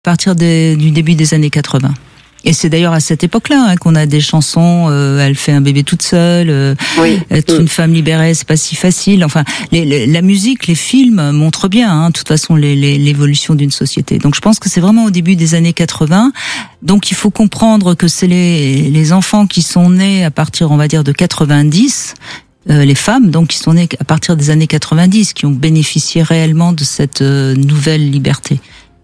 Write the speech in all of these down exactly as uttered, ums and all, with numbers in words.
à partir des, du début des années quatre-vingts. Et c'est d'ailleurs à cette époque-là hein, qu'on a des chansons. Euh, elle fait un bébé toute seule. Euh, oui. Être oui. une femme libérée, c'est pas si facile. Enfin, les, les, la musique, les films montrent bien, hein, de toute façon, les, les, l'évolution d'une société. Donc, je pense que c'est vraiment au début des années quatre-vingts. Donc, il faut comprendre que c'est les, les enfants qui sont nés à partir, on va dire, de quatre-vingt-dix. Euh, les femmes, donc, qui sont nées à partir des années quatre-vingt-dix, qui ont bénéficié réellement de cette euh, nouvelle liberté.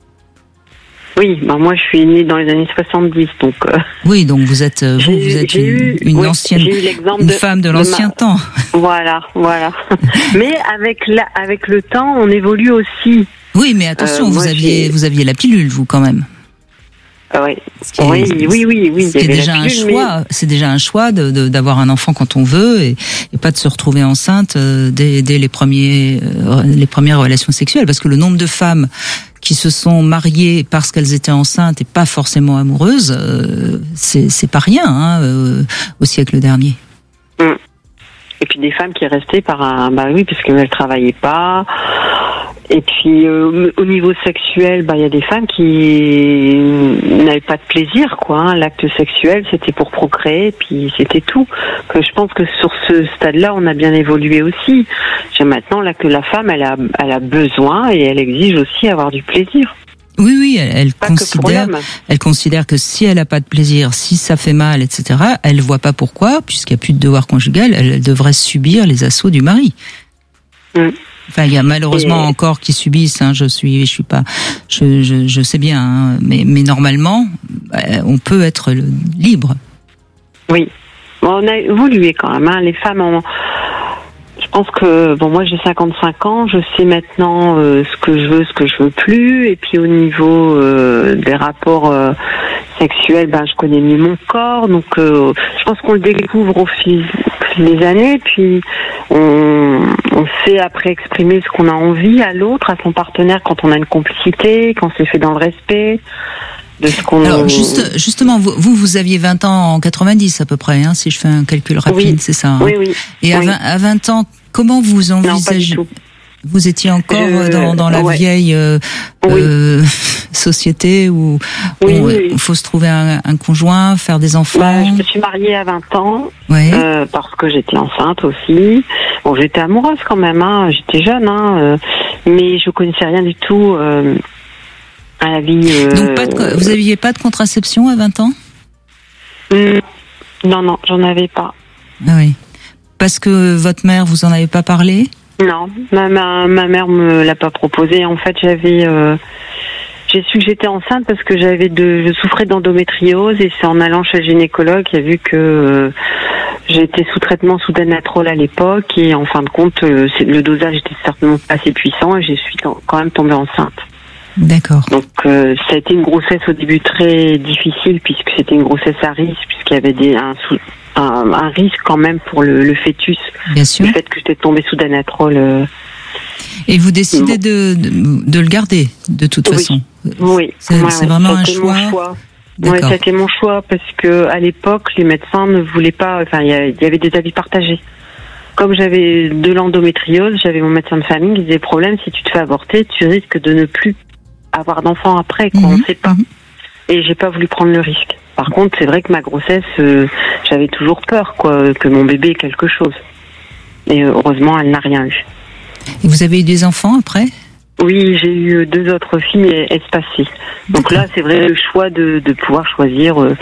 Oui, bah moi je suis née dans les années soixante-dix, donc. Euh, oui, donc vous êtes vous, j'ai, vous êtes j'ai une, eu, une oui, ancienne, une de, femme de, de l'ancien ma... temps. Voilà, voilà. Mais avec la, avec le temps, on évolue aussi. Oui, mais attention, euh, vous aviez j'ai... vous aviez la pilule, vous quand même. Ah oui. Est, oui, oui, oui, oui. C'est déjà pilule, un choix. Mais... C'est déjà un choix de, de, d'avoir un enfant quand on veut et, et pas de se retrouver enceinte euh, dès, dès les premiers euh, les premières relations sexuelles, parce que le nombre de femmes qui se sont mariées parce qu'elles étaient enceintes et pas forcément amoureuses, euh, c'est, c'est pas rien hein, euh, au siècle dernier. Mmh. Et puis des femmes qui restaient par un, bah oui, parce qu'elles travaillaient pas. Et puis euh, au niveau sexuel, bah il y a des femmes qui n'avaient pas de plaisir, quoi. Hein. L'acte sexuel, c'était pour procréer, puis c'était tout. Que je pense que sur ce stade-là, on a bien évolué aussi. J'ai maintenant là que la femme, elle a, elle a besoin et elle exige aussi avoir du plaisir. Oui, oui, elle, elle considère, elle considère que si elle n'a pas de plaisir, si ça fait mal, et cetera, elle voit pas pourquoi, puisqu'il n'y a plus de devoir conjugal, elle, elle devrait subir les assauts du mari. Mm. Enfin, il y a malheureusement et... encore qui subissent. Hein, je suis, je suis pas, je, je, je sais bien, hein, mais, mais normalement, on peut être libre. Oui, bon, on a évolué quand même. Hein, les femmes ont. Je pense que bon, moi j'ai cinquante-cinq ans, je sais maintenant euh, ce que je veux, ce que je veux plus, et puis au niveau euh, des rapports euh, sexuels, ben je connais mieux mon corps, donc euh, je pense qu'on le découvre au fil, au fil des années, puis on, on sait après exprimer ce qu'on a envie à l'autre, à son partenaire quand on a une complicité, quand c'est fait dans le respect. De ce qu'on... Alors juste, justement, vous, vous vous aviez vingt ans en quatre-vingt-dix à peu près, hein, si je fais un calcul rapide, oui. C'est ça. Hein. Oui, oui. Et à, oui. vingt, à vingt ans, comment vous envisagez? Vous étiez encore je... dans, dans la ouais. vieille euh, oui. euh, société où il oui, oui. faut se trouver un, un conjoint, faire des enfants. Bah, je me suis mariée à vingt ans oui. euh, parce que j'étais enceinte aussi. Bon, j'étais amoureuse quand même, hein, j'étais jeune, hein, euh, mais je connaissais rien du tout. Euh, à la vie. Euh... Donc pas de, vous aviez pas de contraception à vingt ans? mmh, Non, non, j'en avais pas. Ah oui. Parce que votre mère vous en avait pas parlé? Non, ma, ma, ma mère me l'a pas proposé. En fait, j'avais, euh, j'ai su que j'étais enceinte parce que j'avais de, je souffrais d'endométriose et c'est en allant chez le gynécologue qu'il a vu que euh, j'étais sous traitement sous Danatrol à l'époque et en fin de compte, euh, c'est, le dosage était certainement pas assez puissant et je suis t- quand même tombée enceinte. D'accord. Donc euh, ça a été une grossesse au début très difficile puisque c'était une grossesse à risque, puisqu'il y avait des, un, un, un risque quand même pour le, le fœtus. Bien sûr. Le fait que j'étais tombée sous Danatrol. Euh... Et vous décidez de, de, de le garder de toute oui. façon. Oui. C'est, ouais, c'est vraiment un choix. Mon choix. Ouais, ça a été mon choix parce que à l'époque les médecins ne voulaient pas. Enfin, il y, y avait des avis partagés. Comme j'avais de l'endométriose, j'avais mon médecin de famille qui disait le problème, si tu te fais avorter, tu risques de ne plus avoir d'enfants après, quoi, mmh, on ne sait pas. Mmh. Et j'ai pas voulu prendre le risque. Par contre, c'est vrai que ma grossesse, euh, j'avais toujours peur, quoi, que mon bébé ait quelque chose. Et euh, heureusement, elle n'a rien eu. Et vous avez eu des enfants après? Oui, j'ai eu deux autres filles espacées. Donc là, c'est vrai le choix de, de pouvoir choisir euh,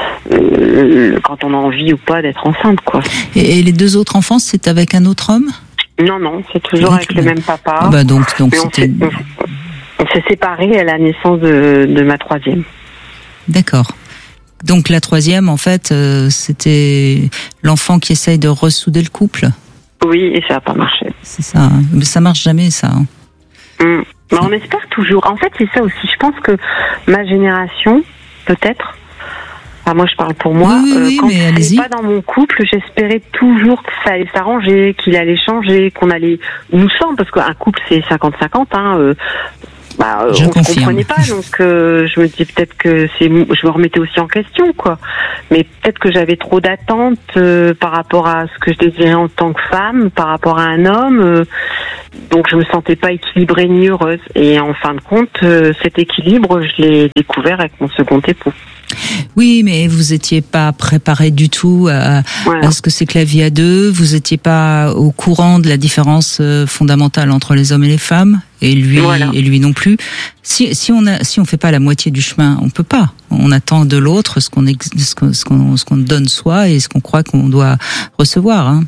euh, quand on a envie ou pas d'être enceinte, quoi. Et, et les deux autres enfants, c'est avec un autre homme? Non, non, c'est toujours avec, avec le même papa. Ah bah donc, donc c'était... On s'est, on, on s'est séparés à la naissance de, de ma troisième. D'accord. Donc la troisième, en fait, euh, c'était l'enfant qui essaye de ressouder le couple? Oui, et ça n'a pas marché. C'est ça, mais ça marche jamais, ça. Hein. Mmh. Bah, on espère toujours. En fait, c'est ça aussi. Je pense que ma génération, peut-être, enfin, moi je parle pour moi, oui, oui, oui, euh, quand mais je allez-y. n'étais pas dans mon couple, j'espérais toujours que ça allait s'arranger, qu'il allait changer, qu'on allait nous sommes, parce qu'un couple c'est cinquante cinquante, hein, euh, bah, je on confirme. ne comprenait pas, donc euh, je me disais peut-être que c'est, je me remettais aussi en question, quoi. Mais peut-être que j'avais trop d'attentes euh, par rapport à ce que je désirais en tant que femme, par rapport à un homme. Euh, donc je me sentais pas équilibrée ni heureuse. Et en fin de compte, euh, cet équilibre, je l'ai découvert avec mon second époux. Oui, mais vous étiez pas préparé du tout à, voilà. à ce que c'est que la vie à deux. Vous étiez pas au courant de la différence fondamentale entre les hommes et les femmes, et lui voilà. et lui non plus. Si si on a si on fait pas la moitié du chemin, on peut pas. On attend de l'autre ce qu'on ex, ce qu'on ce qu'on, ce qu'on donne soi et ce qu'on croit qu'on doit recevoir. Hein.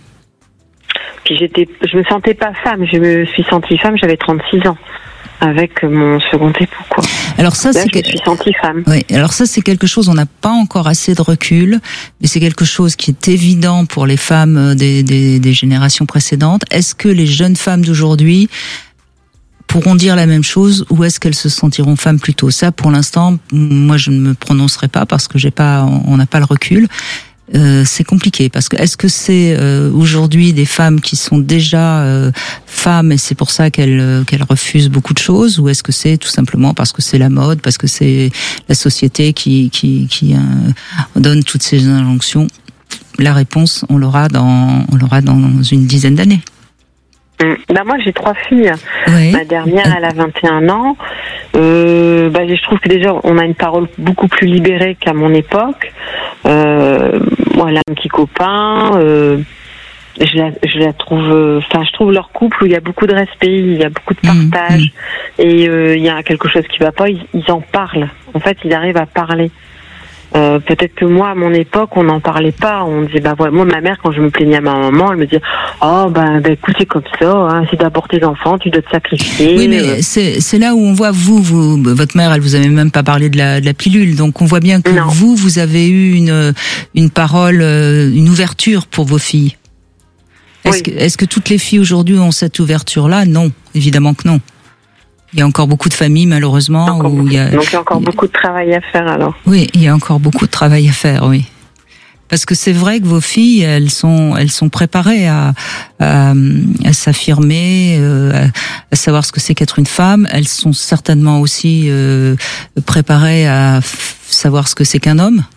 Puis j'étais, je me sentais pas femme. Je me suis sentie femme. J'avais trente-six ans. Avec mon second époux, quoi. Alors ça, Là, c'est je me suis sentie femme. Oui. Alors ça, c'est quelque chose. On n'a pas encore assez de recul, mais c'est quelque chose qui est évident pour les femmes des, des, des générations précédentes. Est-ce que les jeunes femmes d'aujourd'hui pourront dire la même chose, ou est-ce qu'elles se sentiront femmes plus tôt? Ça, pour l'instant, moi, je ne me prononcerai pas parce que j'ai pas, on n'a pas le recul. Euh, c'est compliqué parce que est-ce que c'est euh, aujourd'hui des femmes qui sont déjà euh, femmes et c'est pour ça qu'elles euh, qu'elles refusent beaucoup de choses, ou est-ce que c'est tout simplement parce que c'est la mode, parce que c'est la société qui qui qui euh, donne toutes ces injonctions? La réponse, on l'aura dans on l'aura dans une dizaine d'années. Mmh. Bah moi j'ai trois filles. Oui. Ma dernière elle a vingt et un ans. Euh, bah je trouve que déjà on a une parole beaucoup plus libérée qu'à mon époque. Euh, moi elle a un petit copain. Euh, je la je la trouve. Enfin je trouve leur couple où il y a beaucoup de respect, il y a beaucoup de partage mmh. et euh, il y a quelque chose qui va pas. Ils, ils en parlent. En fait ils arrivent à parler. Euh, peut-être que moi, à mon époque, on n'en parlait pas. On disait, bah voilà, moi, ma mère, quand je me plaignais à ma maman, elle me disait, oh, bah, bah écoute, c'est comme ça, hein, c'est d'abord tes enfants, tu dois te sacrifier. Oui, mais c'est, c'est là où on voit, vous, vous, votre mère, elle vous avait même pas parlé de la, de la pilule. Donc, on voit bien que non. vous, vous avez eu une, une parole, une ouverture pour vos filles. Est-ce, oui. que, est-ce que toutes les filles aujourd'hui ont cette ouverture-là? Non, évidemment que non. Il y a encore beaucoup de familles, malheureusement. Où il y a... Donc il y a encore beaucoup de travail à faire, alors. Oui, il y a encore beaucoup de travail à faire, oui. Parce que c'est vrai que vos filles, elles sont, elles sont préparées à, à, à s'affirmer, euh, à, à savoir ce que c'est qu'être une femme. Elles sont certainement aussi euh, préparées à f- savoir ce que c'est qu'un homme.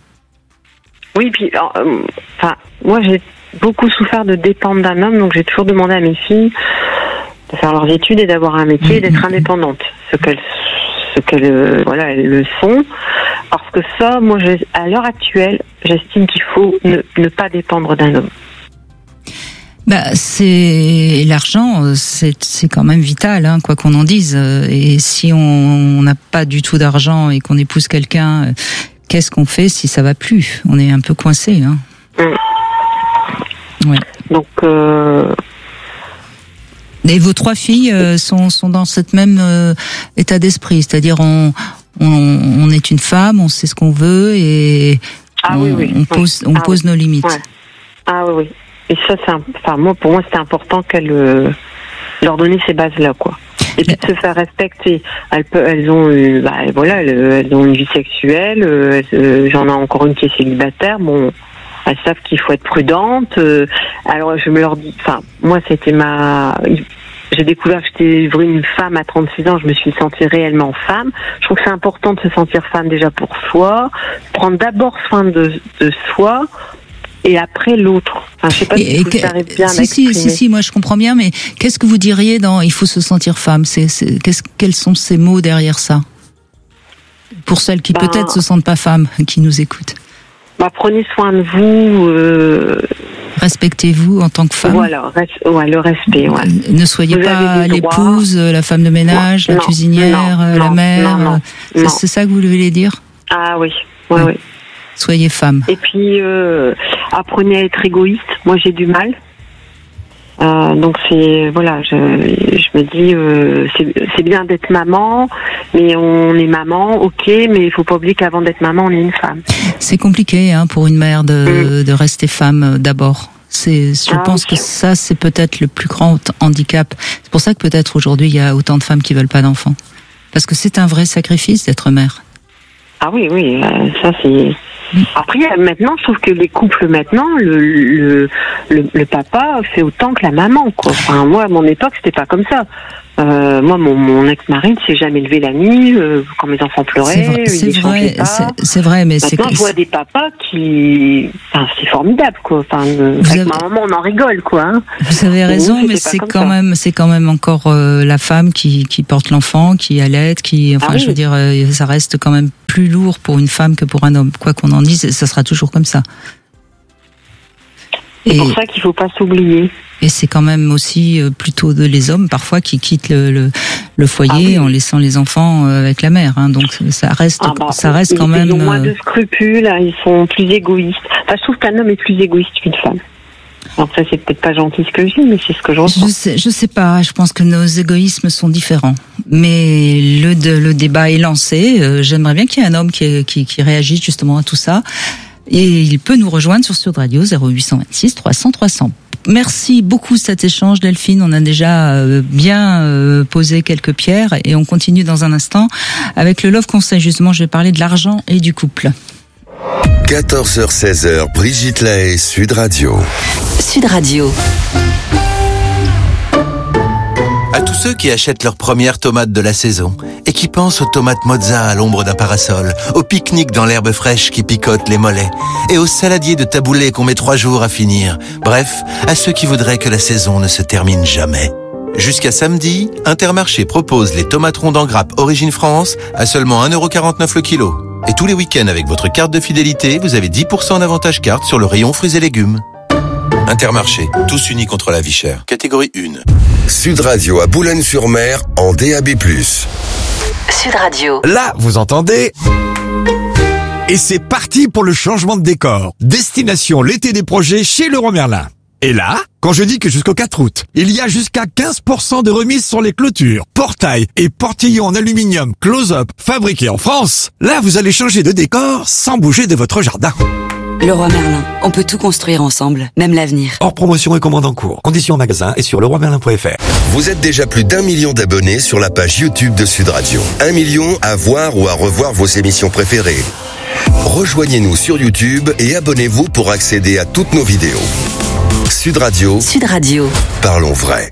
Oui, puis, euh, enfin, moi j'ai beaucoup souffert de dépendre d'un homme, donc j'ai toujours demandé à mes filles de faire leurs études et d'avoir un métier et d'être indépendantes, ce qu'elles, ce qu'elles, voilà, elles le sont. Parce que ça, moi, je, à l'heure actuelle, j'estime qu'il faut ne, ne pas dépendre d'un homme. Bah, c'est l'argent, c'est c'est quand même vital, hein, quoi qu'on en dise. Et si on n'a pas du tout d'argent et qu'on épouse quelqu'un, qu'est-ce qu'on fait si ça va plus? On est un peu coincé, hein. Mmh. Ouais. Donc. Euh... Et vos trois filles euh, sont sont dans cette même euh, état d'esprit, c'est-à-dire on, on on est une femme, on sait ce qu'on veut et ah, on, oui, oui. on pose oui. on ah, pose oui. nos limites. Ouais. Ah oui oui. Et ça c'est un, enfin moi pour moi c'était important qu'elles euh, leur donner ces bases là quoi. Et puis de se faire respecter. Elles peuvent, elles ont euh, bah voilà elles, elles ont une vie sexuelle. Euh, euh, j'en ai encore une qui est célibataire. Bon. Elles savent qu'il faut être prudente. Euh, alors je me leur dis, enfin moi c'était ma, j'ai découvert que j'étais une femme à trente-six ans. Je me suis sentie réellement femme. Je trouve que c'est important de se sentir femme déjà pour soi, prendre d'abord soin de, de soi et après l'autre. Enfin, je sais pas et, si vous arrivez bien si, à m'exprimer. Si si si, moi je comprends bien, mais qu'est-ce que vous diriez dans il faut se sentir femme? C'est, c'est qu'est-ce, quels sont ces mots derrière ça? Pour celles qui ben, peut-être se sentent pas femmes, qui nous écoutent. Bah, prenez soin de vous. Euh... Respectez-vous en tant que femme. Voilà, res... ouais, le respect. Ouais. Ne soyez vous pas l'épouse, la femme de ménage, non, la cuisinière, non, la non, mère. Non, non, c'est, non. c'est ça que vous voulez dire? Ah oui, oui, oui. Soyez femme. Et puis, euh, apprenez à être égoïste. Moi, j'ai du mal. Euh, donc c'est voilà, je, je me dis euh, c'est, c'est bien d'être maman, mais on est maman, ok, mais il faut pas oublier qu'avant d'être maman, on est une femme. C'est compliqué hein, pour une mère de, mmh. de rester femme d'abord. C'est, je ah, pense oui. que ça c'est peut-être le plus grand handicap. C'est pour ça que peut-être aujourd'hui il y a autant de femmes qui veulent pas d'enfants, parce que c'est un vrai sacrifice d'être mère. Ah oui, oui, euh, ça c'est. Après, maintenant, je trouve que les couples maintenant, le, le, le, le papa fait autant que la maman, quoi. Enfin, moi, à mon époque, c'était pas comme ça. Euh, moi, mon, mon ex-mari ne s'est jamais levé la nuit euh, quand mes enfants pleuraient. C'est vrai, c'est vrai, c'est, c'est vrai, mais maintenant, c'est. je vois des papas qui, enfin, c'est formidable, quoi. Enfin, euh, avec avez... ma maman, on en rigole, quoi. Hein. Vous avez raison, nous, mais c'est quand ça. même, c'est quand même encore euh, la femme qui, qui porte l'enfant, qui allaite, qui, enfin, ah, oui. je veux dire, euh, ça reste quand même plus lourd pour une femme que pour un homme. Quoi qu'on en dise, ça sera toujours comme ça. C'est et, pour ça qu'il ne faut pas s'oublier. Et c'est quand même aussi euh, plutôt de, les hommes parfois qui quittent le, le, le foyer ah oui. en laissant les enfants euh, avec la mère. Hein. Donc ça reste, ah bah, ça reste ils, quand même. Ils ont moins de scrupules, hein, ils sont plus égoïstes. Enfin, je trouve qu'un homme est plus égoïste qu'une femme. Alors ça, c'est peut-être pas gentil ce que je dis, mais c'est ce que je ressens. Je sais, je sais pas. Je pense que nos égoïsmes sont différents. Mais le, de, le débat est lancé. Euh, j'aimerais bien qu'il y ait un homme qui, qui, qui réagisse justement à tout ça. Et il peut nous rejoindre sur Sud Radio zéro huit cent vingt-six trois cents trois cents. Merci beaucoup de cet échange, Delphine. On a déjà euh, bien euh, posé quelques pierres et on continue dans un instant avec le Love Conseil. Justement, je vais parler de l'argent et du couple. quatorze heures seize heures, Brigitte Lahaie, Sud Radio. Sud Radio. À tous ceux qui achètent leurs premières tomates de la saison et qui pensent aux tomates mozza à l'ombre d'un parasol, au pique-nique dans l'herbe fraîche qui picote les mollets et aux saladiers de taboulé qu'on met trois jours à finir. Bref, à ceux qui voudraient que la saison ne se termine jamais. Jusqu'à samedi, Intermarché propose les tomates rondes en grappe Origine France à seulement un euro quarante-neuf le kilo. Et tous les week-ends avec votre carte de fidélité, vous avez dix pour cent d'avantage carte sur le rayon fruits et légumes. Intermarché, tous unis contre la vie chère. Catégorie un. Sud Radio à Boulogne-sur-Mer en D A B plus. Sud Radio. Là, vous entendez ? Et c'est parti pour le changement de décor. Destination l'été des projets chez Leroy Merlin. Et là, quand je dis que jusqu'au quatre août, il y a jusqu'à quinze pour cent de remise sur les clôtures, portails et portillons en aluminium close-up fabriqués en France, là vous allez changer de décor sans bouger de votre jardin. Leroy Merlin, on peut tout construire ensemble, même l'avenir. Hors promotion et commande en cours. Conditions en magasin et sur leroy merlin point f r. Vous êtes déjà plus d'un million d'abonnés sur la page YouTube de Sud Radio. Un million à voir ou à revoir vos émissions préférées. Rejoignez-nous sur YouTube et abonnez-vous pour accéder à toutes nos vidéos. Sud Radio. Sud Radio. Parlons vrai.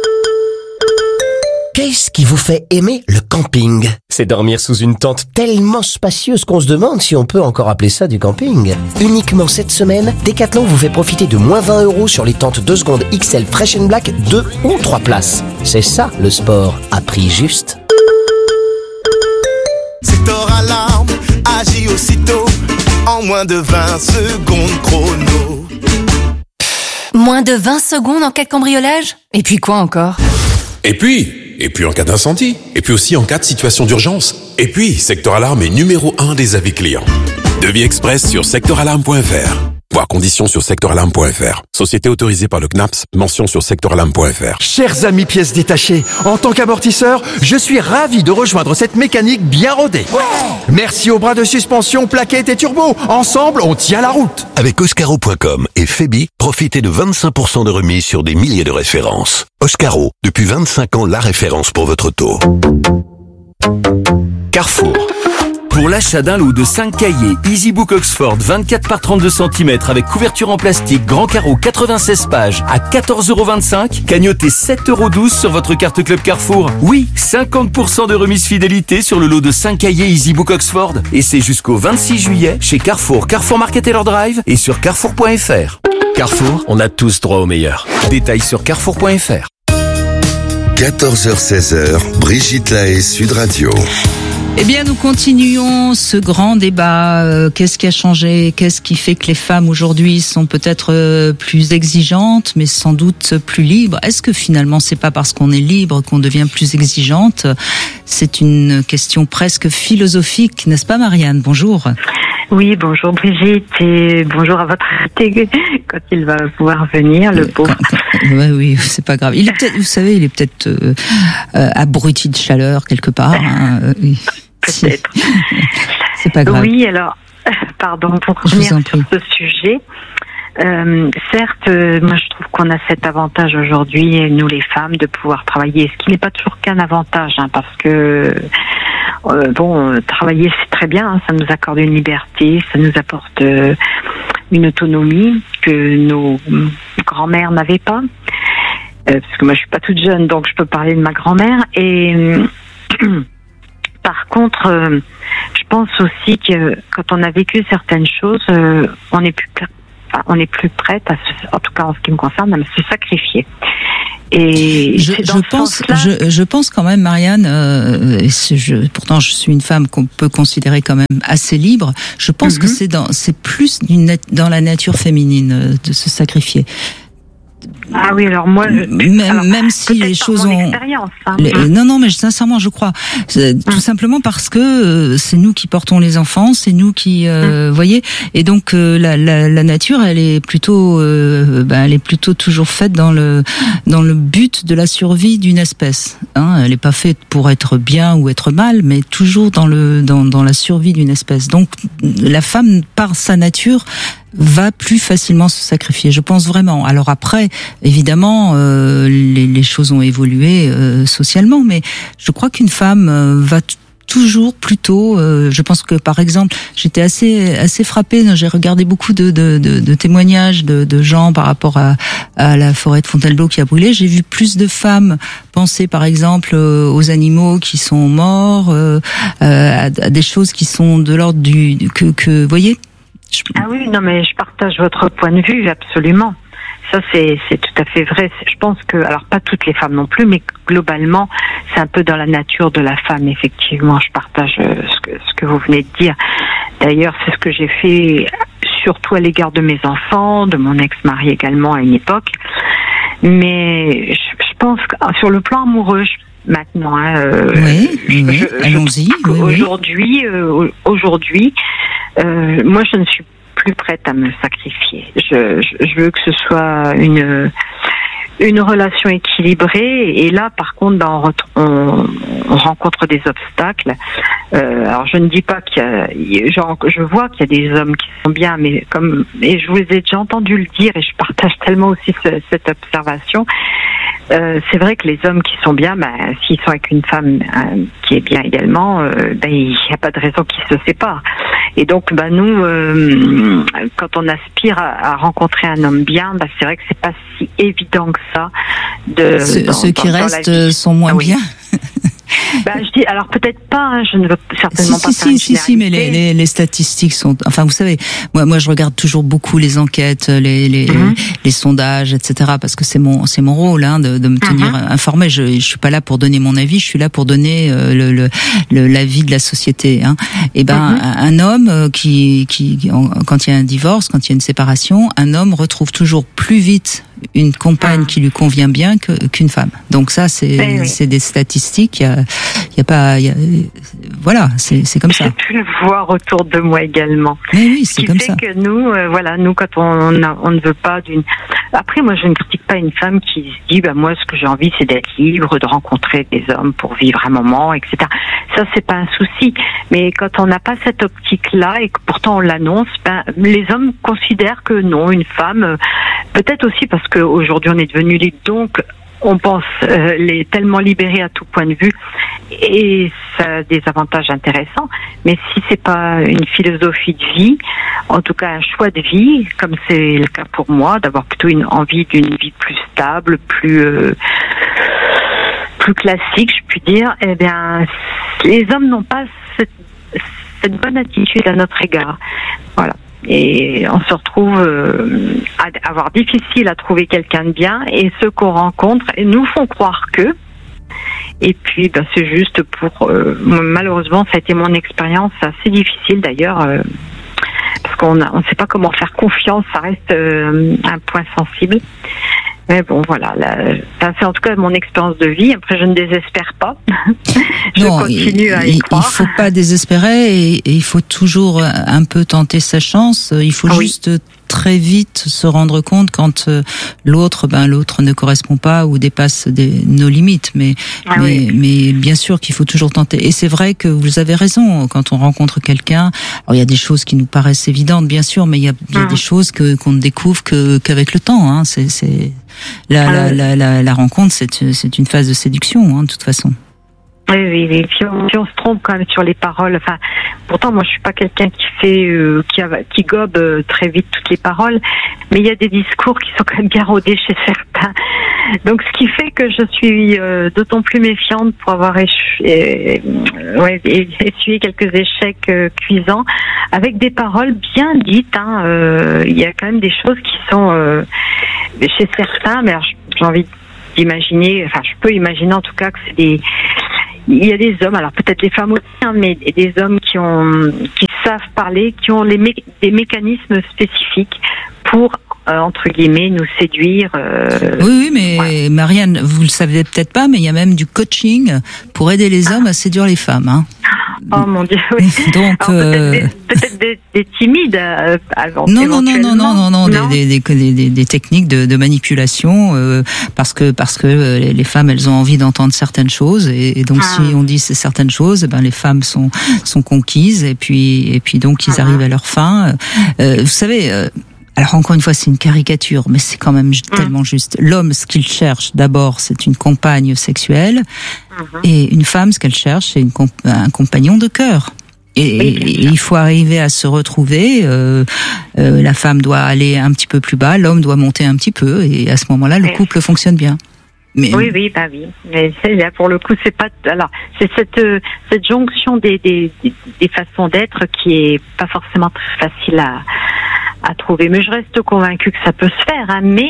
Qu'est-ce qui vous fait aimer le camping ? C'est dormir sous une tente tellement spacieuse qu'on se demande si on peut encore appeler ça du camping. Uniquement cette semaine, Decathlon vous fait profiter de moins vingt euros sur les tentes deux secondes X L Fresh and Black deux ou trois places. C'est ça le sport à prix juste. Secteur Alarme agit aussitôt en moins de vingt secondes chrono. Moins de vingt secondes en cas de cambriolage ? Et puis quoi encore ? Et puis, et puis en cas d'incendie, et puis aussi en cas de situation d'urgence. Et puis, Secteur Alarme est numéro un des avis clients. Devis express sur secteur alarme point f r. Voir conditions sur secteur alarme point f r. Société autorisée par le C N A P S, mention sur secteur alarme point f r. Chers amis pièces détachées, en tant qu'amortisseur, je suis ravi de rejoindre cette mécanique bien rodée. Ouais. Merci aux bras de suspension, plaquettes et turbo. Ensemble, on tient la route. Avec Oscaro point com et Febi, profitez de vingt-cinq pour cent de remise sur des milliers de références. Oscaro, depuis vingt-cinq ans, la référence pour votre auto. Carrefour. Pour l'achat d'un lot de cinq cahiers EasyBook Oxford vingt-quatre par trente-deux centimètres avec couverture en plastique grand carreau quatre-vingt-seize pages à quatorze euros vingt-cinq, cagnotez sept euros douze sur votre carte Club Carrefour. Oui, cinquante pour cent de remise fidélité sur le lot de cinq cahiers EasyBook Oxford. Et c'est jusqu'au vingt-six juillet chez Carrefour, Carrefour Market Taylor Drive et sur carrefour point f r. Carrefour, on a tous droit au meilleur. Détails sur carrefour point f r. quatorze heures seize heures, Brigitte Lahaie, Sud Radio. Eh bien, nous continuons ce grand débat. Euh, qu'est-ce qui a changé ? Qu'est-ce qui fait que les femmes aujourd'hui sont peut-être euh, plus exigeantes, mais sans doute plus libres ? Est-ce que finalement, c'est pas parce qu'on est libre qu'on devient plus exigeante ? C'est une question presque philosophique, n'est-ce pas, Marianne ? Bonjour. Oui, bonjour Brigitte et bonjour à votre invité quand il va pouvoir venir, le pauvre. Ouais, oui, c'est pas grave. Il est peut-être, vous savez, il est peut-être euh, euh, abruti de chaleur quelque part. Hein. Euh, oui. Peut-être. C'est pas grave. Oui, alors, pardon pour revenir sur ce sujet. Euh, certes, euh, moi je trouve qu'on a cet avantage aujourd'hui, nous les femmes, de pouvoir travailler, ce qui n'est pas toujours qu'un avantage, hein, parce que euh, bon, euh, travailler c'est très bien, hein, ça nous accorde une liberté, ça nous apporte euh, une autonomie que nos grand-mères n'avaient pas. euh, parce que moi je suis pas toute jeune, donc je peux parler de ma grand-mère. Et euh, par contre, euh, je pense aussi que quand on a vécu certaines choses, euh, on est plus enfin, on est plus prête, à se, en tout cas en ce qui me concerne, à se sacrifier. Et je, je pense, je, je pense quand même, Marianne, euh, je, pourtant je suis une femme qu'on peut considérer quand même assez libre. Je pense mm-hmm. que c'est dans, c'est plus d'une, dans la nature féminine de se sacrifier. Ah oui, alors moi, je, même, alors, même si les choses ont, hein. les, non, non, mais sincèrement, je crois, c'est, tout mmh. simplement parce que euh, c'est nous qui portons les enfants, c'est nous qui, euh, mmh. voyez, et donc euh, la, la, la nature, elle est plutôt, euh, ben, elle est plutôt toujours faite dans le, dans le but de la survie d'une espèce. Hein, elle n'est pas faite pour être bien ou être mal, mais toujours dans le, dans, dans la survie d'une espèce. Donc la femme, par sa nature, va plus facilement se sacrifier, je pense vraiment. Alors après, évidemment, euh, les, les choses ont évolué euh, socialement, mais je crois qu'une femme euh, va t- toujours plutôt. Euh, je pense que par exemple, j'étais assez assez frappée. J'ai regardé beaucoup de, de, de, de témoignages de, de gens par rapport à, à la forêt de Fontainebleau qui a brûlé. J'ai vu plus de femmes penser par exemple euh, aux animaux qui sont morts, euh, à, à des choses qui sont de l'ordre du que que vous voyez. Ah oui, non mais je partage votre point de vue, absolument. Ça c'est c'est tout à fait vrai. Je pense que, alors pas toutes les femmes non plus, mais globalement c'est un peu dans la nature de la femme. Effectivement, je partage ce que ce que vous venez de dire. D'ailleurs, c'est ce que j'ai fait surtout à l'égard de mes enfants, de mon ex-mari également à une époque. Mais je, je pense que sur le plan amoureux, je, maintenant, hein, euh, oui, je, oui, je, allons-y. Je, oui, aujourd'hui, oui. euh, aujourd'hui, euh, moi je ne suis plus prête à me sacrifier. Je, je, je veux que ce soit une une relation équilibrée. Et là, par contre, ben, on, on, on rencontre des obstacles. Euh, alors, je ne dis pas qu'il y a, genre, je vois qu'il y a des hommes qui sont bien, mais comme, et je vous ai déjà entendu le dire, et je partage tellement aussi ce, cette observation. Euh, c'est vrai que les hommes qui sont bien, ben, s'ils sont avec une femme euh, qui est bien également, euh, ben, il n'y a pas de raison qu'ils se séparent. Et donc, ben, nous, euh, quand on aspire à, à rencontrer un homme bien, ben, c'est vrai que c'est pas si évident que ça. De, Ce, dans, ceux qui dans, restent dans sont moins ah, oui. bien. Bah, je dis, alors peut-être pas, hein, je ne veux certainement si, pas si, faire une si, si, mais les, les, les statistiques sont, enfin, vous savez, moi, moi, je regarde toujours beaucoup les enquêtes, les, les, mm-hmm. les sondages, et cetera, parce que c'est mon, c'est mon rôle, hein, de, de me tenir mm-hmm. informée. Je, je suis pas là pour donner mon avis, je suis là pour donner euh, le, le, le, l'avis de la société, hein. Et ben, mm-hmm. un, un homme qui, qui, quand il y a un divorce, quand il y a une séparation, un homme retrouve toujours plus vite une compagne qui lui convient bien que, qu'une femme. Donc ça, c'est, oui, oui. c'est des statistiques. Il y a, il y a pas, il y a, voilà, c'est, c'est comme ça. J'ai pu le voir autour de moi également. Mais oui, c'est comme ça. Ce qui fait que nous, euh, voilà, nous quand on, a, on ne veut pas d'une. Après, moi, je ne critique pas une femme qui se dit, bah moi, ce que j'ai envie, c'est d'être libre, de rencontrer des hommes pour vivre un moment, et cetera. Ça, c'est pas un souci. Mais quand on n'a pas cette optique-là et que pourtant on l'annonce, ben les hommes considèrent que non, une femme, peut-être aussi parce qu'aujourd'hui on est devenu libre, donc on pense euh, les tellement libérés à tout point de vue, et ça a des avantages intéressants. Mais si c'est pas une philosophie de vie, en tout cas un choix de vie, comme c'est le cas pour moi, d'avoir plutôt une envie d'une vie plus stable, plus euh, plus classique, je puis dire, eh bien, les hommes n'ont pas cette, cette bonne attitude à notre égard. Voilà. Et on se retrouve euh, à avoir difficile à trouver quelqu'un de bien, et ceux qu'on rencontre nous font croire que. Et puis, ben, c'est juste pour... Euh, malheureusement, ça a été mon expérience assez difficile d'ailleurs, euh, parce qu'on ne on sait pas comment faire confiance, ça reste euh, un point sensible. Mais bon, voilà, là, c'est en tout cas mon expérience de vie. Après, je ne désespère pas. je non, continue il, à y il, croire. Il faut pas désespérer, et, et il faut toujours un peu tenter sa chance. Il faut ah, juste oui. très vite se rendre compte quand l'autre, ben l'autre ne correspond pas ou dépasse des, nos limites. Mais, ah, mais, oui. mais bien sûr qu'il faut toujours tenter. Et c'est vrai que vous avez raison. Quand on rencontre quelqu'un, alors il y a des choses qui nous paraissent évidentes, bien sûr, mais il y a, il y a mmh. des choses que qu'on ne découvre que qu'avec le temps. Hein. C'est, c'est la, ah, la, oui. la, la, la rencontre, c'est, c'est une phase de séduction, hein, de toute façon. Oui, oui, oui. Puis on, puis on se trompe quand même sur les paroles. Enfin, pourtant, moi, je suis pas quelqu'un qui fait, euh, qui, a, qui gobe euh, très vite toutes les paroles, mais il y a des discours qui sont quand même garaudés chez certains. Donc, ce qui fait que je suis euh, d'autant plus méfiante pour avoir échu- euh, ouais, essuyé quelques échecs euh, cuisants avec des paroles bien dites. Hein. Euh, il y a quand même des choses qui sont euh, chez certains, mais alors, j'ai envie d'imaginer, enfin, je peux imaginer en tout cas que c'est des il y a des hommes, alors peut-être des femmes aussi, hein, mais des hommes qui ont, qui savent parler, qui ont les mé- des mécanismes spécifiques pour, euh, entre guillemets, nous séduire. Euh, oui, oui, mais ouais. Marianne, vous le savez peut-être pas, mais il y a même du coaching pour aider les hommes à séduire les femmes. Hein. Oh mon Dieu, oui. Donc, alors, euh... peut-être, des, peut-être des, des timides. Euh, avant, non, non, non, non, non, non, non, non, des, des, des, des, des techniques de, de manipulation, euh, parce que parce que les, les femmes, elles ont envie d'entendre certaines choses, et, et donc ah. si on dit certaines choses, ben les femmes sont sont conquises, et puis et puis donc ils ah. arrivent à leur fin. Euh, vous savez. Euh, Alors encore une fois, c'est une caricature, mais c'est quand même mmh. tellement juste. L'homme, ce qu'il cherche d'abord, c'est une compagne sexuelle, mmh. et une femme, ce qu'elle cherche, c'est une comp- un compagnon de cœur. Et, oui, et il faut arriver à se retrouver. Euh, euh, la femme doit aller un petit peu plus bas, l'homme doit monter un petit peu, et à ce moment-là, le couple fonctionne bien. Mais... Oui, oui, bah oui. Mais c'est, là, pour le coup, c'est pas. Alors, c'est cette cette jonction des des des façons d'être qui est pas forcément très facile à à trouver. Mais je reste convaincue que ça peut se faire, hein, mais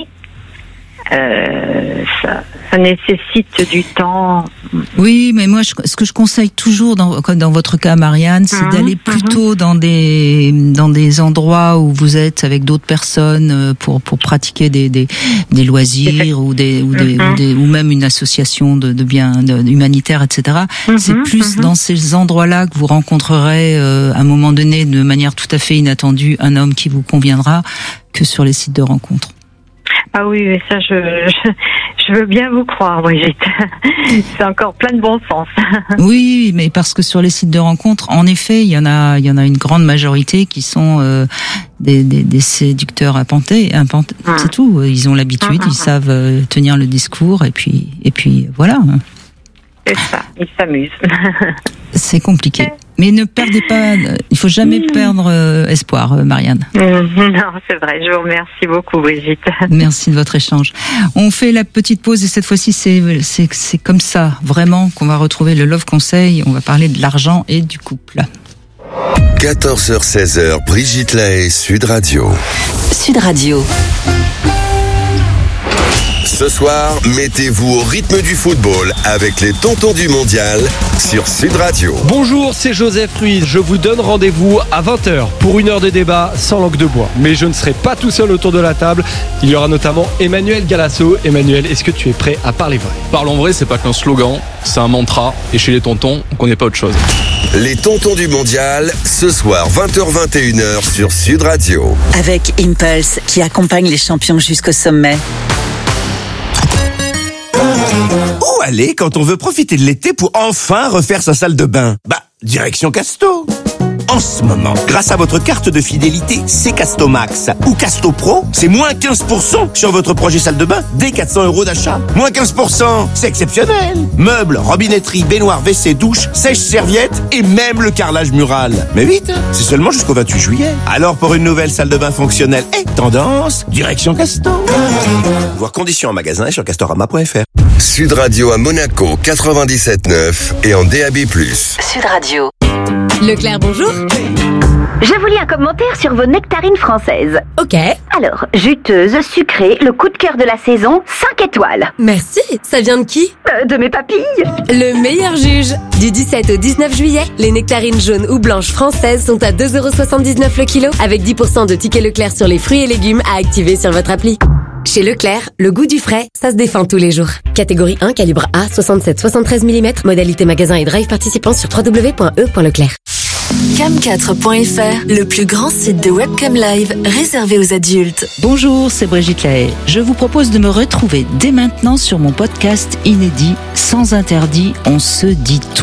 euh, ça, ça nécessite du temps. Oui, mais moi, je, ce que je conseille toujours dans, dans votre cas, Marianne, c'est mmh, d'aller plutôt mmh. dans des dans des endroits où vous êtes avec d'autres personnes pour pour pratiquer des des, des loisirs ou des ou des, mmh. ou des ou même une association de, de biens de, humanitaires, et cetera. Mmh, c'est plus mmh. dans ces endroits-là que vous rencontrerez euh, à un moment donné, de manière tout à fait inattendue, un homme qui vous conviendra, que sur les sites de rencontres. Ah oui, mais ça, je, je, je veux bien vous croire, Brigitte. C'est encore plein de bon sens. Oui, mais parce que sur les sites de rencontres, en effet, il y en a, il y en a une grande majorité qui sont euh, des, des, des séducteurs appantés. Appantés mmh. C'est tout. Ils ont l'habitude, mmh. ils savent euh, tenir le discours, et puis, et puis voilà. C'est ça, ils s'amusent. C'est compliqué. Mais ne perdez pas, il faut jamais mmh. perdre euh, espoir, euh, Marianne. Mmh, non, c'est vrai. Je vous remercie beaucoup, Brigitte. Merci de votre échange. On fait la petite pause, et cette fois-ci, c'est, c'est, c'est comme ça, vraiment, qu'on va retrouver le Love Conseil. On va parler de l'argent et du couple. quatorze heures seize heures, Brigitte Lahaie, Sud Radio. Sud Radio. Ce soir, mettez-vous au rythme du football avec les tontons du mondial sur Sud Radio. Bonjour, c'est Joseph Ruiz. Je vous donne rendez-vous à vingt heures pour une heure de débat sans langue de bois. Mais je ne serai pas tout seul autour de la table. Il y aura notamment Emmanuel Galasso. Emmanuel, est-ce que tu es prêt à parler vrai ? Parlons vrai, c'est pas qu'un slogan, c'est un mantra. Et chez les tontons, on connaît pas autre chose. Les tontons du mondial, ce soir vingt heures vingt et une heures sur Sud Radio. Avec Impulse, qui accompagne les champions jusqu'au sommet. Où aller quand on veut profiter de l'été pour enfin refaire sa salle de bain ? Bah, direction Casto. En ce moment, grâce à votre carte de fidélité C Casto Max ou Casto Pro, c'est moins quinze pour cent sur votre projet salle de bain dès quatre cents euros d'achat. Moins quinze pour cent, c'est exceptionnel. Meubles, robinetterie, baignoire, W C, douche, sèche-serviette et même le carrelage mural. Mais vite, c'est seulement jusqu'au vingt-huit juillet. Alors pour une nouvelle salle de bain fonctionnelle et tendance, direction Casto. Voir conditions en magasin et sur castorama point f r. Sud Radio à Monaco quatre-vingt-dix-sept neuf et en D A B plus. Sud Radio. Leclerc, bonjour. Je vous lis un commentaire sur vos nectarines françaises. Ok. Alors, juteuse, sucrée, le coup de cœur de la saison, cinq étoiles. Merci. Ça vient de qui ? euh, De mes papilles. Le meilleur juge. Du dix-sept au dix-neuf juillet, les nectarines jaunes ou blanches françaises sont à deux euros soixante-dix-neuf le kilo, avec dix pour cent de tickets Leclerc sur les fruits et légumes à activer sur votre appli. Chez Leclerc, le goût du frais, ça se défend tous les jours. Catégorie un, calibre A, soixante-sept soixante-treize millimètres, modalité magasin et drive participant sur w w w point e point leclerc. cam quatre point f r, le plus grand site de webcam live réservé aux adultes. Bonjour, c'est Brigitte Lahaie. Je vous propose de me retrouver dès maintenant sur mon podcast inédit Sans interdit, on se dit tout.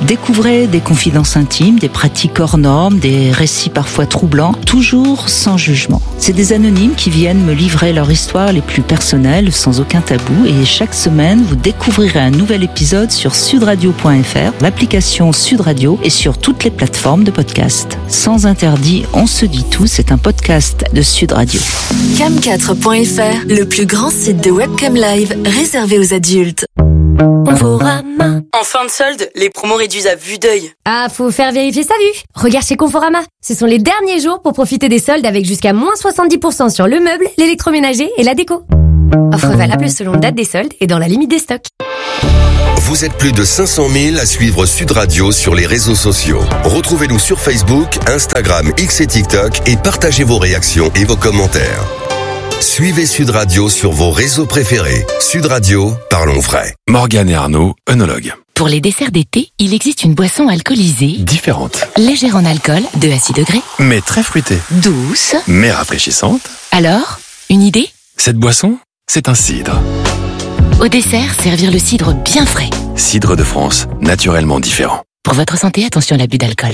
Découvrez des confidences intimes, des pratiques hors normes, des récits parfois troublants, toujours sans jugement. C'est des anonymes qui viennent me livrer leur histoire les plus personnelles, sans aucun tabou. Et chaque semaine, vous découvrirez un nouvel épisode sur sudradio point f r, l'application Sud Radio et sur toutes les plateformes de podcast. Sans interdit, on se dit tout, c'est un podcast de Sud Radio. cam quatre point f r, le plus grand site de webcam live réservé aux adultes. Conforama. En fin de solde, les promos réduisent à vue d'œil. Ah, faut faire vérifier sa vue. Regarde chez Conforama. Ce sont les derniers jours pour profiter des soldes avec jusqu'à moins soixante-dix pour cent sur le meuble, l'électroménager et la déco. Offre valable selon date des soldes et dans la limite des stocks. Vous êtes plus de cinq cent mille à suivre Sud Radio sur les réseaux sociaux. Retrouvez-nous sur Facebook, Instagram, X et TikTok et partagez vos réactions et vos commentaires. Suivez Sud Radio sur vos réseaux préférés. Sud Radio, parlons vrai. Morgane et Arnaud, œnologues. Pour les desserts d'été, il existe une boisson alcoolisée Différente. légère en alcool, deux à six degrés, Mais très fruitée. douce. Mais rafraîchissante. Alors, une idée? Cette boisson, c'est un cidre. Au dessert, servir le cidre bien frais. Cidre de France, naturellement différent. Pour votre santé, attention à l'abus d'alcool.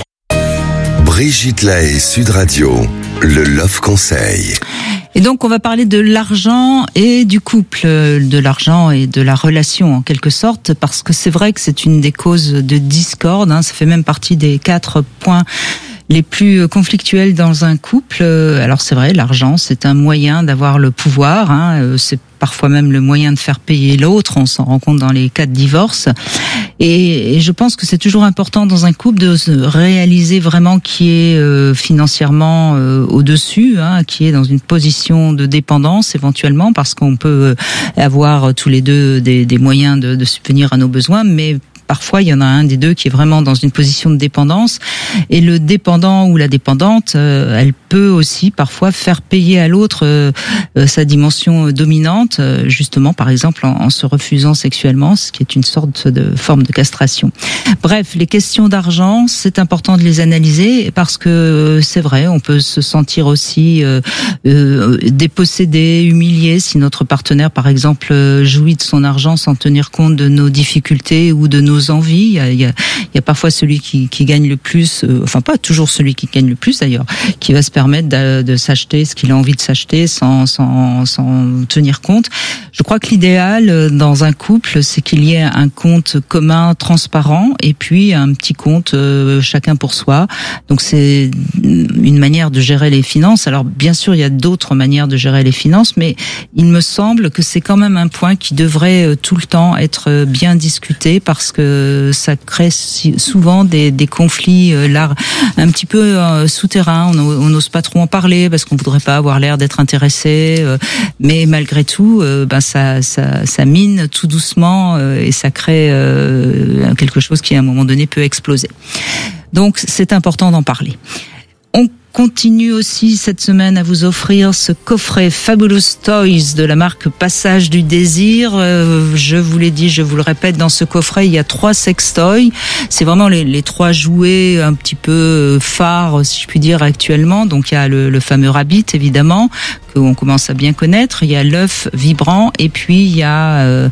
Brigitte Lahaie, Sud Radio, le Love Conseil. Et donc, on va parler de l'argent et du couple, de l'argent et de la relation, en quelque sorte, parce que c'est vrai que c'est une des causes de discorde, hein, ça fait même partie des quatre points les plus conflictuels dans un couple. Alors c'est vrai, l'argent, c'est un moyen d'avoir le pouvoir, hein, c'est parfois même le moyen de faire payer l'autre, on s'en rend compte dans les cas de divorce. Et, et je pense que c'est toujours important dans un couple de se réaliser vraiment qui est euh, financièrement euh, au-dessus, hein, qui est dans une position de dépendance éventuellement, parce qu'on peut avoir tous les deux des, des moyens de, de subvenir à nos besoins, mais parfois, il y en a un des deux qui est vraiment dans une position de dépendance. Et le dépendant ou la dépendante, euh, elle peut aussi parfois faire payer à l'autre euh, euh, sa dimension dominante, euh, justement, par exemple, en, en se refusant sexuellement, ce qui est une sorte de forme de castration. Bref, les questions d'argent, c'est important de les analyser parce que euh, c'est vrai, on peut se sentir aussi euh, euh, dépossédé, humilié si notre partenaire, par exemple, jouit de son argent sans tenir compte de nos difficultés ou de nos envies. Il y a, il y a, il y a parfois celui qui, qui gagne le plus, euh, enfin pas toujours celui qui gagne le plus d'ailleurs, qui va se permettre de, de s'acheter ce qu'il a envie de s'acheter sans, sans, sans tenir compte. Je crois que l'idéal dans un couple, c'est qu'il y ait un compte commun, transparent, et puis un petit compte euh, chacun pour soi. Donc c'est une manière de gérer les finances. Alors bien sûr, il y a d'autres manières de gérer les finances, mais il me semble que c'est quand même un point qui devrait tout le temps être bien discuté parce que ça crée souvent des, des conflits euh, là, un petit peu euh, souterrains. On n'ose pas trop en parler parce qu'on voudrait pas avoir l'air d'être intéressé, euh, mais malgré tout, euh, ben ça, ça, ça mine tout doucement euh, et ça crée euh, quelque chose qui à un moment donné peut exploser. Donc c'est important d'en parler. On continue aussi cette semaine à vous offrir ce coffret Fabulous Toys de la marque Passage du Désir. Euh, je vous l'ai dit, je vous le répète, dans ce coffret, il y a trois sextoys. C'est vraiment les, les trois jouets un petit peu phares, si je puis dire, actuellement. Donc il y a le, le fameux Rabbit, évidemment, qu'on commence à bien connaître. Il y a l'œuf vibrant et puis il y a euh,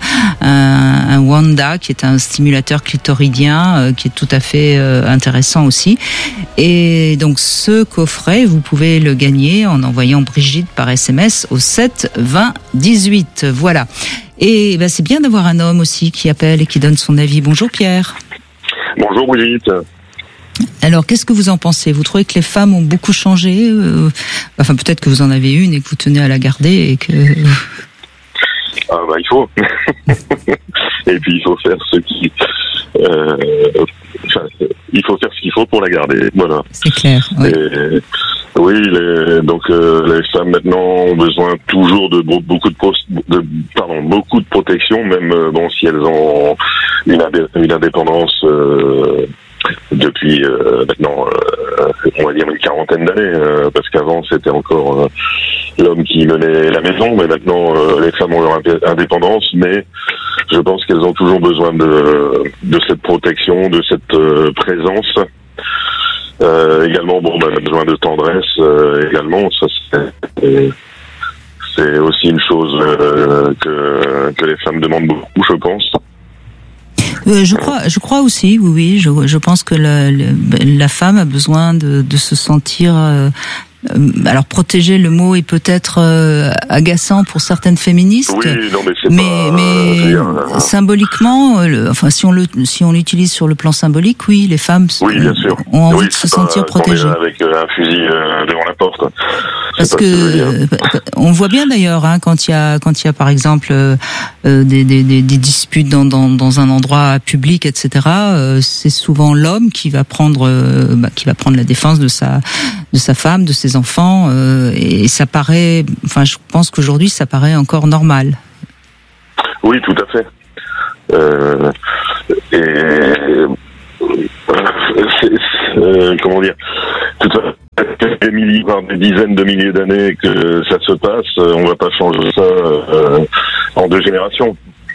un, un Wanda qui est un stimulateur clitoridien euh, qui est tout à fait euh, intéressant aussi. Et donc ce coffret, vous pouvez le gagner en envoyant Brigitte par S M S au sept vingt dix-huit. Voilà. Et ben, c'est bien d'avoir un homme aussi qui appelle et qui donne son avis. Bonjour Pierre. Bonjour Brigitte. Alors, qu'est-ce que vous en pensez? Vous trouvez que les femmes ont beaucoup changé? euh, Enfin, peut-être que vous en avez une et que vous tenez à la garder et que... Ah bah il faut. Et puis il faut faire ce qui... Euh, enfin, il faut faire ce qu'il faut pour la garder. Voilà. C'est clair. Oui, et, oui les, donc euh, les femmes maintenant ont besoin toujours de beaucoup de, pro, de pardon beaucoup de protection, même euh, bon si elles ont une, une indépendance euh, depuis euh, maintenant euh, on va dire une quarantaine d'années, euh, parce qu'avant c'était encore euh, l'homme qui menait la maison, mais maintenant euh, les femmes ont leur indépendance, mais je pense qu'elles ont toujours besoin de, de cette protection, de cette euh, présence. Euh, également, bon, bah, besoin de tendresse euh, également. Ça, c'est, c'est aussi une chose euh, que, que les femmes demandent beaucoup, je pense. Euh, je crois, je crois aussi, oui, oui. Je, je pense que la, la, la femme a besoin de, de se sentir. Euh, alors protéger, le mot est peut-être euh, agaçant pour certaines féministes. Oui, non, mais c'est mais, pas. Mais euh, euh, symboliquement, le, enfin si on le si on l'utilise sur le plan symbolique, oui, les femmes oui, bien sûr. ont envie oui, de se sentir protégées. Avec euh, un fusil euh, devant la porte. Parce que euh, on voit bien d'ailleurs hein, quand il y a quand il y a par exemple euh, des, des, des, des disputes dans, dans, dans un endroit public, et cetera. Euh, c'est souvent l'homme qui va prendre euh, bah, qui va prendre la défense de sa de sa femme, de ses enfants, euh, et ça paraît. Enfin, je pense qu'aujourd'hui ça paraît encore normal. Oui, tout à fait. Euh, et euh, c'est, c'est, euh, comment dire, tout à des milliers, voire des dizaines de milliers d'années que ça se passe, on va pas changer ça euh, en deux générations.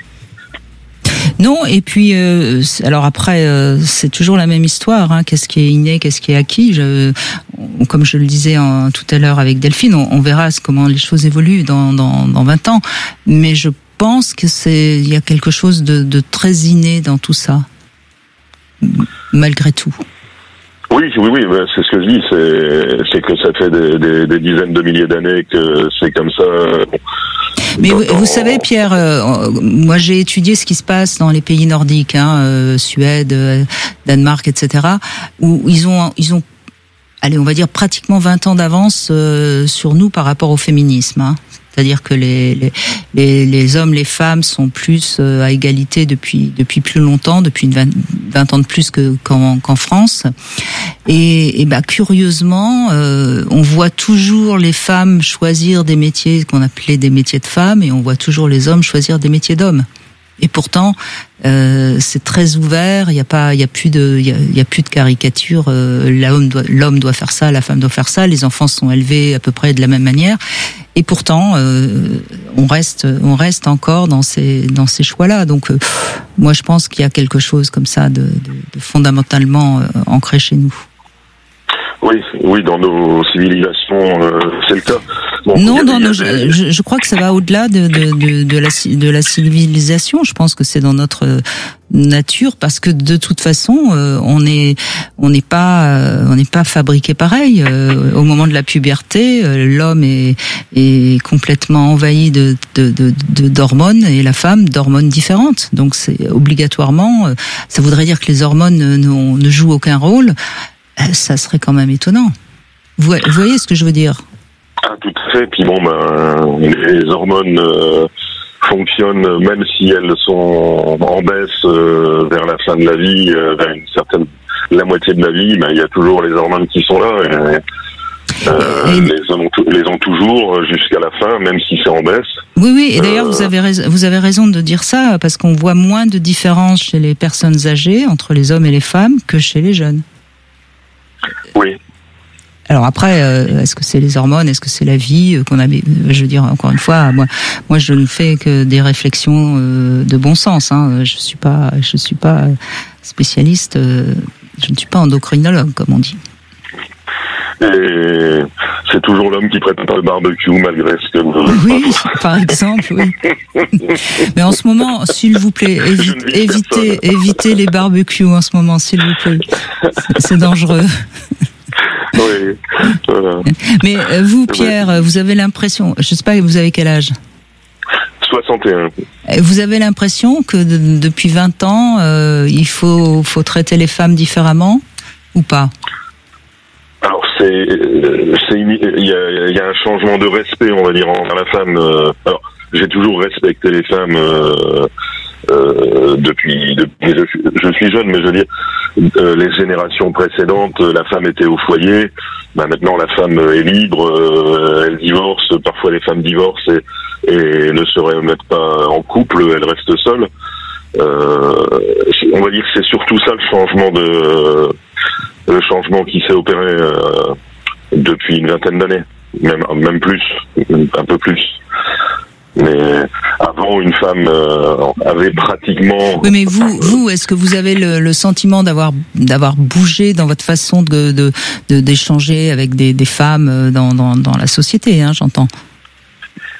Non, et puis euh, alors après euh, c'est toujours la même histoire. Hein, qu'est-ce qui est inné, qu'est-ce qui est acquis. Je, on, comme je le disais en, tout à l'heure avec Delphine, on, on verra comment les choses évoluent dans, dans, dans vingt ans. Mais je pense que c'est il y a quelque chose de, de très inné dans tout ça, malgré tout. Oui, oui, oui, c'est ce que je dis, c'est, c'est que ça fait des, des, des dizaines de milliers d'années que c'est comme ça. Mais vous, vous savez, Pierre, euh, moi j'ai étudié ce qui se passe dans les pays nordiques, hein, euh, Suède, euh, Danemark, et cetera, où ils ont, ils ont, allez, on va dire pratiquement vingt ans d'avance euh, sur nous par rapport au féminisme. Hein. C'est-à-dire que les, les les les hommes, les femmes sont plus à égalité depuis depuis plus longtemps, depuis une vingt, vingt ans de plus que qu'en, qu'en France. Et, et bah curieusement, euh, on voit toujours les femmes choisir des métiers qu'on appelait des métiers de femmes, et on voit toujours les hommes choisir des métiers d'hommes. Et pourtant, euh, c'est très ouvert. Il y a pas, il y a plus de, il y a, il y a plus de caricature. Euh, l'homme doit, l'homme doit faire ça, la femme doit faire ça. Les enfants sont élevés à peu près de la même manière. Et pourtant, euh, on reste, on reste encore dans ces, dans ces choix-là. Donc, euh, moi, je pense qu'il y a quelque chose comme ça de, de, de fondamentalement euh, ancré chez nous. Oui, oui, dans nos civilisations, euh, c'est le cas. Bon, non, a, dans nos, des... je, je crois que ça va au-delà de, de, de, de, la, de la civilisation. Je pense que c'est dans notre nature, parce que de toute façon, euh, on est, on n'est pas, euh, on n'est pas fabriqué pareil. Euh, au moment de la puberté, euh, l'homme est, est complètement envahi de, de, de, de d'hormones, et la femme d'hormones différentes. Donc, c'est obligatoirement, euh, ça voudrait dire que les hormones ne, ne, ne jouent aucun rôle. Ça serait quand même étonnant. Vous, vous voyez ce que je veux dire? Ah, tout à fait. Puis bon, ben, les hormones euh, fonctionnent, même si elles sont en baisse euh, vers la fin de la vie, euh, vers une certaine, la moitié de la vie, ben, il y a toujours les hormones qui sont là. Et, euh, et... Les, ont, les ont toujours jusqu'à la fin, même si c'est en baisse. Oui, oui. Et d'ailleurs, euh... vous avez raison, vous avez raison de dire ça, parce qu'on voit moins de différence chez les personnes âgées entre les hommes et les femmes que chez les jeunes. Oui. Alors après, euh, est-ce que c'est les hormones, est-ce que c'est la vie euh, qu'on a? Je veux dire, encore une fois, moi, moi, je ne fais que des réflexions euh, de bon sens. Hein. Je suis pas, je suis pas spécialiste. Euh, je ne suis pas endocrinologue, comme on dit. Et c'est toujours l'homme qui prépare le barbecue, malgré ce que vous... Oui, par exemple, oui. Mais en ce moment, s'il vous plaît, évi- évitez, évitez les barbecues en ce moment, s'il vous plaît. C'est, c'est dangereux. Oui, voilà. Mais vous, Pierre, vous avez l'impression, je sais pas, vous avez quel âge? soixante et un. Vous avez l'impression que de, depuis vingt ans, euh, il faut, faut traiter les femmes différemment, ou pas? Alors c'est, c'est il y a, y a un changement de respect, on va dire, envers la femme. Alors j'ai toujours respecté les femmes euh, euh, depuis, depuis je, je suis jeune, mais je veux dire euh, les générations précédentes, la femme était au foyer. Ben maintenant la femme est libre, euh, elle divorce. Parfois les femmes divorcent et, et ne se remettent pas en couple, elles restent seules. Euh, on va dire que c'est surtout ça le changement de le changement qui s'est opéré euh, depuis une vingtaine d'années, même même plus, un peu plus. Mais avant, une femme euh, avait pratiquement. Oui, mais vous, vous, est-ce que vous avez le, le sentiment d'avoir d'avoir bougé dans votre façon de de, de d'échanger avec des, des femmes dans, dans dans la société, hein, j'entends.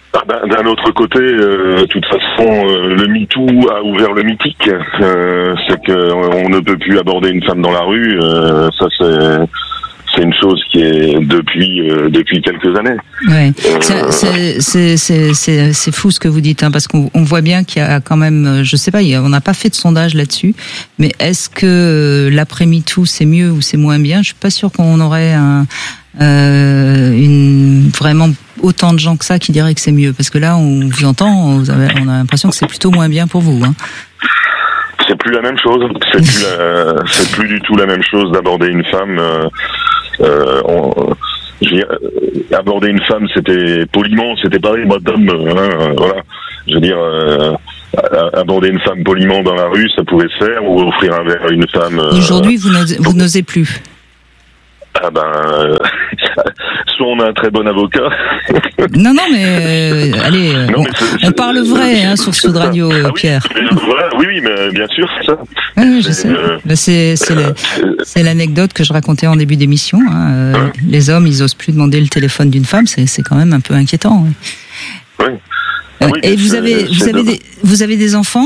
Ah ben, d'un autre côté, euh, de toute façon, euh, le MeToo a ouvert le mythique. Euh, c'est que on ne peut plus aborder une femme dans la rue. Euh, ça, c'est c'est une chose qui est depuis euh, depuis quelques années. Ouais. Euh, c'est, c'est, c'est, c'est, c'est fou ce que vous dites, hein, parce qu'on on voit bien qu'il y a quand même, je sais pas, on n'a pas fait de sondage là-dessus, mais est-ce que l'après MeToo c'est mieux ou c'est moins bien? Je suis pas sûre qu'on aurait un, euh, une vraiment autant de gens que ça qui diraient que c'est mieux, parce que là on vous entend, vous avez, on a l'impression que c'est plutôt moins bien pour vous. Hein. C'est plus la même chose. C'est plus, la, c'est plus du tout la même chose d'aborder une femme. Euh, euh, on, je veux dire, aborder une femme, c'était poliment, c'était pareil, madame. Hein, voilà. Je veux dire, euh, aborder une femme poliment dans la rue, ça pouvait se faire, ou offrir un verre à une femme. Euh, Aujourd'hui, vous n'osez, vous n'osez plus. Ah ben, euh, soit on a un très bon avocat. Non, non, mais euh, allez, non, mais c'est, on, on parle vrai hein, sur Sud Radio, ah, Pierre. Oui, voilà, oui, oui, mais bien sûr, c'est ça. Ah, oui, je sais. Euh, ben, c'est, c'est, euh, la, c'est l'anecdote que je racontais en début d'émission. Hein. Euh, hein. Les hommes, ils osent plus demander le téléphone d'une femme, c'est, c'est quand même un peu inquiétant. Oui. Oui. Euh, oui et vous avez, vous avez des, vous avez des enfants?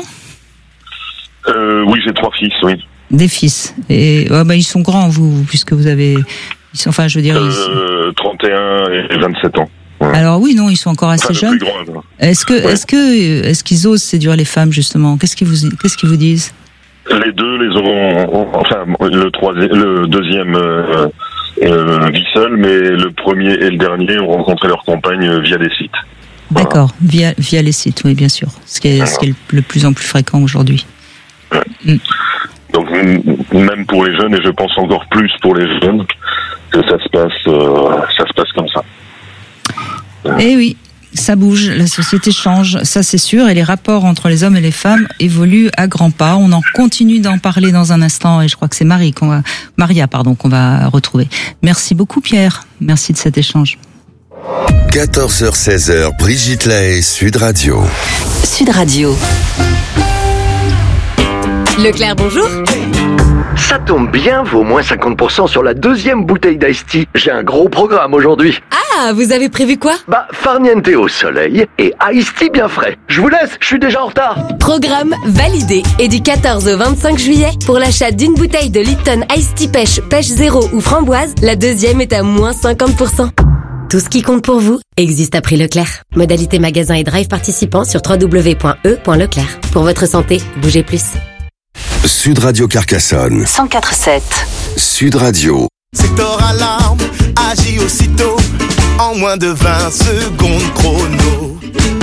euh, Oui, j'ai trois fils, oui. Des fils. Et oh, bah, ils sont grands, vous, puisque vous avez... Ils sont, enfin, je veux dire... Euh, ils... trente et un et vingt-sept ans. Ouais. Alors oui, non, ils sont encore assez enfin, jeunes. Grand, est-ce que, ouais. est-ce que, est-ce qu'ils osent séduire les femmes, justement? Qu'est-ce qu'ils vous, qu'est-ce qu'ils vous disent? Les deux les auront... Enfin, le troisième, le deuxième euh, euh, vit seul, mais le premier et le dernier ont rencontré leur compagne via des sites. D'accord, voilà. via, via les sites, oui, bien sûr. Ce qui est, voilà. ce qui est le plus en plus fréquent aujourd'hui. Ouais. Mm. Donc même pour les jeunes, et je pense encore plus pour les jeunes, que ça se passe, euh, ça se passe comme ça. Eh oui, ça bouge, la société change, ça c'est sûr, et les rapports entre les hommes et les femmes évoluent à grands pas. On en continue d'en parler dans un instant, et je crois que c'est Marie qu'on va, Maria, pardon, qu'on va retrouver. Merci beaucoup Pierre, merci de cet échange. quatorze heures seize heures, Brigitte Lahaie, Sud Radio. Sud Radio. Leclerc, bonjour. Ça tombe bien, vaut moins cinquante pour cent sur la deuxième bouteille d'Ice Tea. J'ai un gros programme aujourd'hui. Ah, vous avez prévu quoi? Bah, farniente au soleil et Ice Tea bien frais. Je vous laisse, je suis déjà en retard. Programme validé. Et du quatorze au vingt-cinq juillet, pour l'achat d'une bouteille de Lipton Ice Tea Pêche, Pêche Zéro ou Framboise, la deuxième est à moins cinquante pour cent. Tout ce qui compte pour vous existe à prix Leclerc. Modalité magasin et drive participants sur w w w point e point leclerc. Pour votre santé, bougez plus. Sud Radio Carcassonne. cent quatre sept. Sud Radio. Secteur Alarme agit aussitôt en moins de vingt secondes chrono.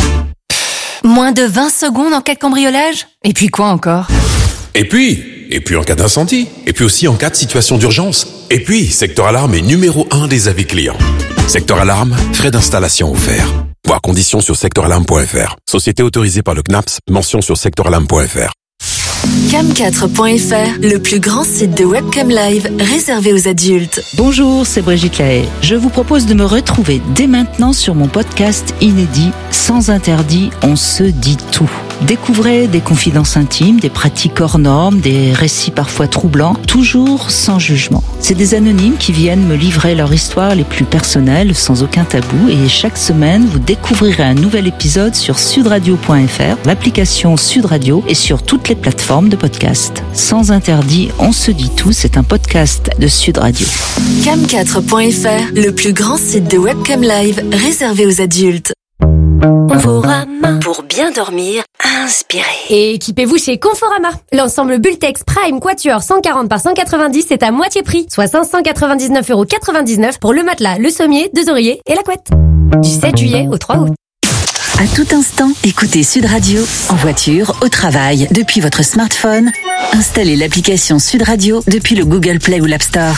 Moins de vingt secondes en cas de cambriolage? Et puis quoi encore? Et puis, et puis en cas d'incendie. Et puis aussi en cas de situation d'urgence. Et puis, Secteur Alarme est numéro un des avis clients. Secteur Alarme, frais d'installation offerts. Voir conditions sur secteur alarme point f r. Société autorisée par le C N A P S, mention sur secteur alarme point f r. cam quatre point f r, le plus grand site de webcam live réservé aux adultes. Bonjour, c'est Brigitte Lahaie. Je vous propose de me retrouver dès maintenant sur mon podcast inédit Sans interdit, on se dit tout. Découvrez des confidences intimes, des pratiques hors normes, des récits parfois troublants, toujours sans jugement. C'est des anonymes qui viennent me livrer leur histoire les plus personnelles, sans aucun tabou, et chaque semaine, vous découvrirez un nouvel épisode sur sud radio point f r, l'application Sud Radio et sur toutes les plateformes de podcast. Sans interdit, on se dit tout, c'est un podcast de Sud Radio. cam quatre point f r, le plus grand site de webcam live réservé aux adultes. Conforama. Pour bien dormir, inspirez. Et équipez-vous chez Conforama. L'ensemble Bultex Prime Quatuor cent quarante par cent quatre-vingt-dix est à moitié prix, soit cinq cent quatre-vingt-dix-neuf euros quatre-vingt-dix-neuf pour le matelas, le sommier, deux oreillers et la couette. Du sept juillet au trois août. À tout instant, écoutez Sud Radio, en voiture, au travail, depuis votre smartphone. Installez l'application Sud Radio depuis le Google Play ou l'App Store.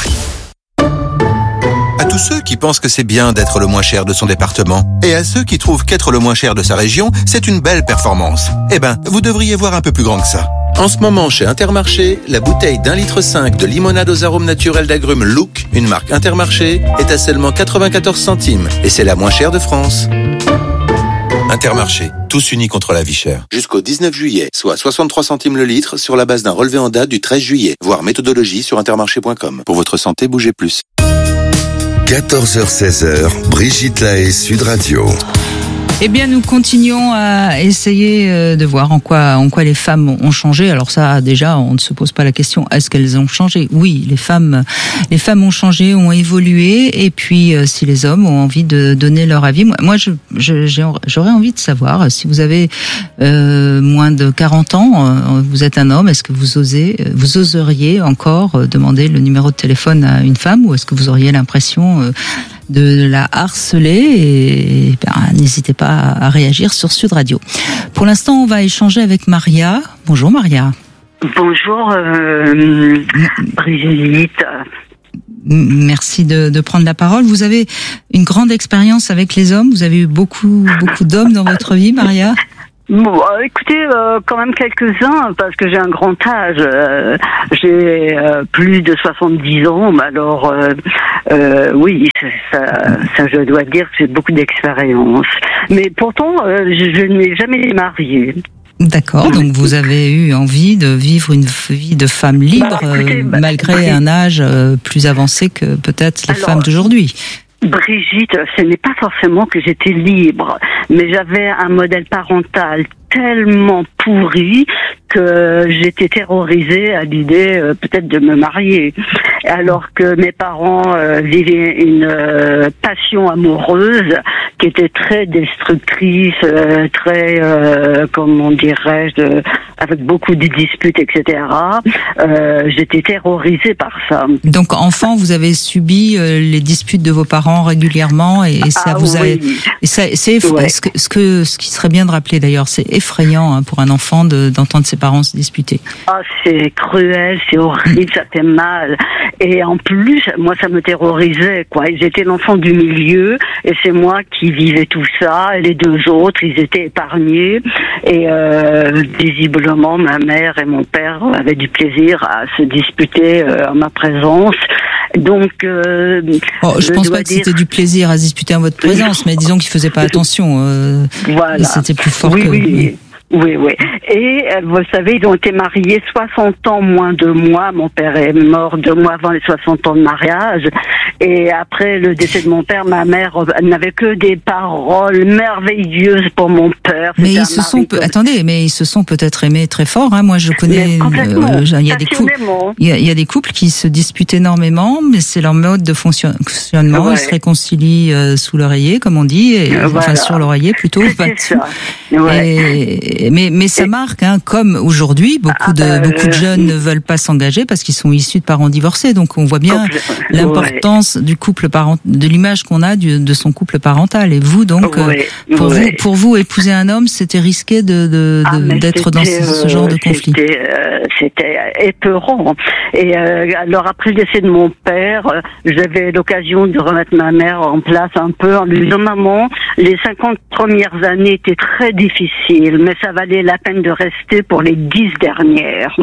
À tous ceux qui pensent que c'est bien d'être le moins cher de son département, et à ceux qui trouvent qu'être le moins cher de sa région, c'est une belle performance. Eh ben, vous devriez voir un peu plus grand que ça. En ce moment, chez Intermarché, la bouteille d'un litre cinq de limonade aux arômes naturels d'agrumes Look, une marque Intermarché, est à seulement quatre-vingt-quatorze centimes, et c'est la moins chère de France. Intermarché, tous unis contre la vie chère. Jusqu'au dix-neuf juillet, soit soixante-trois centimes le litre sur la base d'un relevé en date du treize juillet. Voir méthodologie sur intermarché point com. Pour votre santé, bougez plus. quatorze heures seize heures, Brigitte Lahaie, Sud Radio. Eh bien, nous continuons à essayer de voir en quoi, en quoi les femmes ont changé. Alors ça, déjà, on ne se pose pas la question, est-ce qu'elles ont changé? Oui, les femmes, les femmes ont changé, ont évolué. Et puis, si les hommes ont envie de donner leur avis, moi, je, je, j'aurais envie de savoir si vous avez euh, moins de quarante ans, euh, vous êtes un homme, est-ce que vous osez, vous oseriez encore euh, demander le numéro de téléphone à une femme, ou est-ce que vous auriez l'impression euh, de la harceler? Et, et ben, n'hésitez pas à, à réagir sur Sud Radio. Pour l'instant, on va échanger avec Maria. Bonjour Maria. Bonjour euh, Brigitte. Merci de, de prendre la parole. Vous avez une grande expérience avec les hommes. Vous avez eu beaucoup, beaucoup d'hommes dans votre vie, Maria? Bon, écoutez, euh, quand même quelques-uns, parce que j'ai un grand âge. Euh, j'ai euh, plus de soixante-dix ans. Alors, euh, euh, oui, ça, ça, je dois dire que j'ai beaucoup d'expérience. Mais pourtant, euh, je, je n'ai jamais été mariée. D'accord, donc vous avez eu envie de vivre une vie de femme libre, bah, écoutez, bah, malgré écoutez, un âge plus avancé que peut-être les alors, femmes d'aujourd'hui. Brigitte, ce n'est pas forcément que j'étais libre, mais j'avais un modèle parental tellement pourri que j'étais terrorisée à l'idée euh, peut-être de me marier, alors que mes parents euh, vivaient une euh, passion amoureuse qui était très destructrice, euh, très, euh, comment dirais-je, euh, avec beaucoup de disputes, et cetera. Euh, j'étais terrorisée par ça. Donc, enfant, vous avez subi euh, les disputes de vos parents régulièrement, et, et ça ah, vous oui. a... Et ça, c'est eff... ouais. ce, que, ce, que, ce qui serait bien de rappeler d'ailleurs, c'est effrayant hein, pour un enfant de, d'entendre ses parents se disputer. Ah, c'est cruel, c'est horrible, ça fait mal. Et en plus, moi, ça me terrorisait, quoi. J'étais l'enfant du milieu, et c'est moi qui vivais tout ça. Et les deux autres, ils étaient épargnés. Et euh, visiblement, ma mère et mon père avaient du plaisir à se disputer euh, en ma présence. Donc, euh, oh, je, je pense pas que dire... c'était du plaisir à se disputer en votre présence, mais disons qu'ils faisaient pas attention. Euh, voilà. C'était plus fort oui, que. Oui. Oui, oui. Et vous savez, ils ont été mariés soixante ans moins de moi. Mon père est mort deux mois avant les soixante ans de mariage. Et après le décès de mon père, ma mère n'avait que des paroles merveilleuses pour mon père. Mais ils se sont, peu... attendez, mais ils se sont peut-être aimés très fort. Hein. Moi, je connais. Euh, il y a des couples. Il y a, il y a des couples qui se disputent énormément, mais c'est leur mode de fonctionnement. Ouais. Ils se réconcilient euh, sous l'oreiller, comme on dit, et, voilà. Enfin sur l'oreiller plutôt. C'est ça. Ouais. Et, Mais, mais ça marque, hein, comme aujourd'hui, beaucoup de, euh, beaucoup de jeunes ne veulent pas s'engager parce qu'ils sont issus de parents divorcés. Donc on voit bien l'importance ouais. du couple parent, de l'image qu'on a du, de son couple parental. Et vous, donc, ouais, pour ouais. vous, pour vous, épouser un homme, c'était risqué de, de, ah, de d'être dans ce, ce genre de conflit. C'était, euh, c'était épeurant. Et euh, alors après le décès de mon père, euh, j'avais l'occasion de remettre ma mère en place un peu en lui disant maman, les cinquante premières années étaient très difficiles, mais ça valait la peine de rester pour les dix dernières.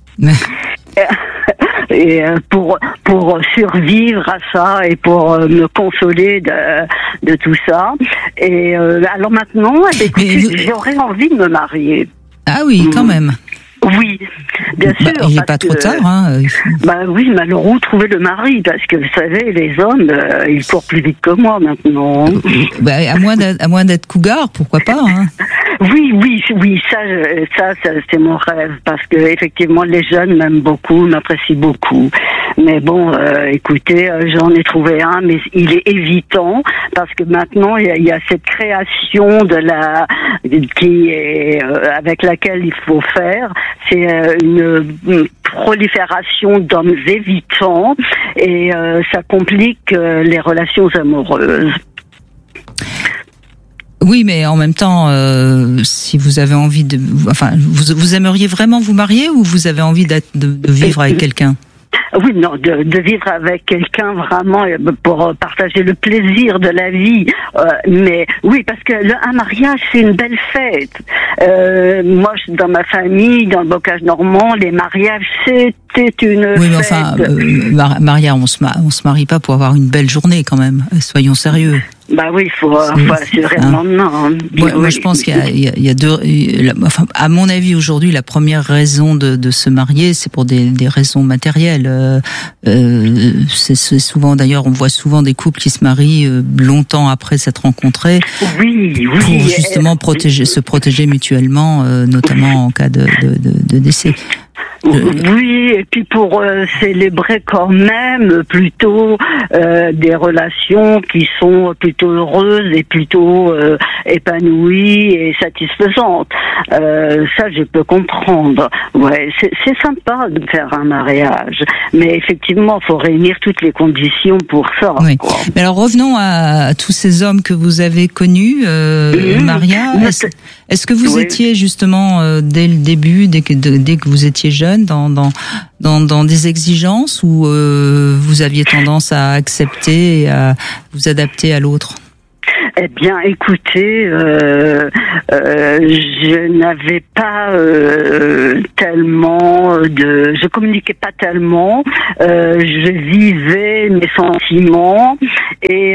Et pour pour survivre à ça et pour me consoler de de tout ça. Et euh, alors maintenant, écoutez, vous... j'aurais envie de me marier. Ah oui, quand même. Oui, bien sûr. Bah, il n'est pas trop que, tard. Hein. Bah oui, mais alors où trouver le mari? Parce que vous savez, les hommes, euh, ils courent plus vite que moi maintenant. Bah, à moins d'être, à moins d'être cougar, pourquoi pas hein. Oui, oui, oui, ça, ça, ça, c'est mon rêve, parce que effectivement, les jeunes m'aiment beaucoup, m'apprécient beaucoup. Mais bon, euh, écoutez, euh, j'en ai trouvé un, mais il est évitant, parce que maintenant, il y a, il y a cette création de la, qui est, euh, avec laquelle il faut faire, c'est euh, une, une prolifération d'hommes évitants, et euh, ça complique euh, les relations amoureuses. Oui, mais en même temps, euh, si vous avez envie de, enfin, vous, vous aimeriez vraiment vous marier ou vous avez envie d'être, de, de vivre avec quelqu'un? Oui, non, de, de vivre avec quelqu'un vraiment pour partager le plaisir de la vie. Euh, mais oui, parce que le, un mariage, c'est une belle fête. Euh, moi, dans ma famille, dans le bocage normand, les mariages, c'était une oui, fête. Mais enfin, euh, Maria, on se, on se marie pas pour avoir une belle journée quand même. Soyons sérieux. Bah oui, il faut, faut assurer hein. maintenant. Hein. Ouais, oui. Moi, je pense qu'il y a, il y a, il y a deux. La, enfin, à mon avis, aujourd'hui, la première raison de, de se marier, c'est pour des, des raisons matérielles. Euh, euh, c'est, c'est souvent, d'ailleurs, on voit souvent des couples qui se marient euh, longtemps après s'être rencontrés. Oui, oui. Pour justement protéger, se protéger mutuellement, euh, notamment en cas de, de, de, de décès. Oui, et puis pour euh, célébrer quand même plutôt euh, des relations qui sont plutôt heureuses et plutôt euh, épanouies et satisfaisantes. Euh, ça, je peux comprendre. Ouais, c'est, c'est sympa de faire un mariage, mais effectivement, il faut réunir toutes les conditions pour ça. Oui. Quoi. Mais alors revenons à, à tous ces hommes que vous avez connus, euh, mmh. Maria. Est-ce, est-ce que vous oui. étiez justement euh, dès le début, dès que, de, dès que vous étiez jeune, dans, dans, dans, dans des exigences ou euh, vous aviez tendance à accepter et à vous adapter à l'autre? Eh bien, écoutez, euh, euh, je n'avais pas euh, tellement de, je communiquais pas tellement. Euh, je vivais mes sentiments et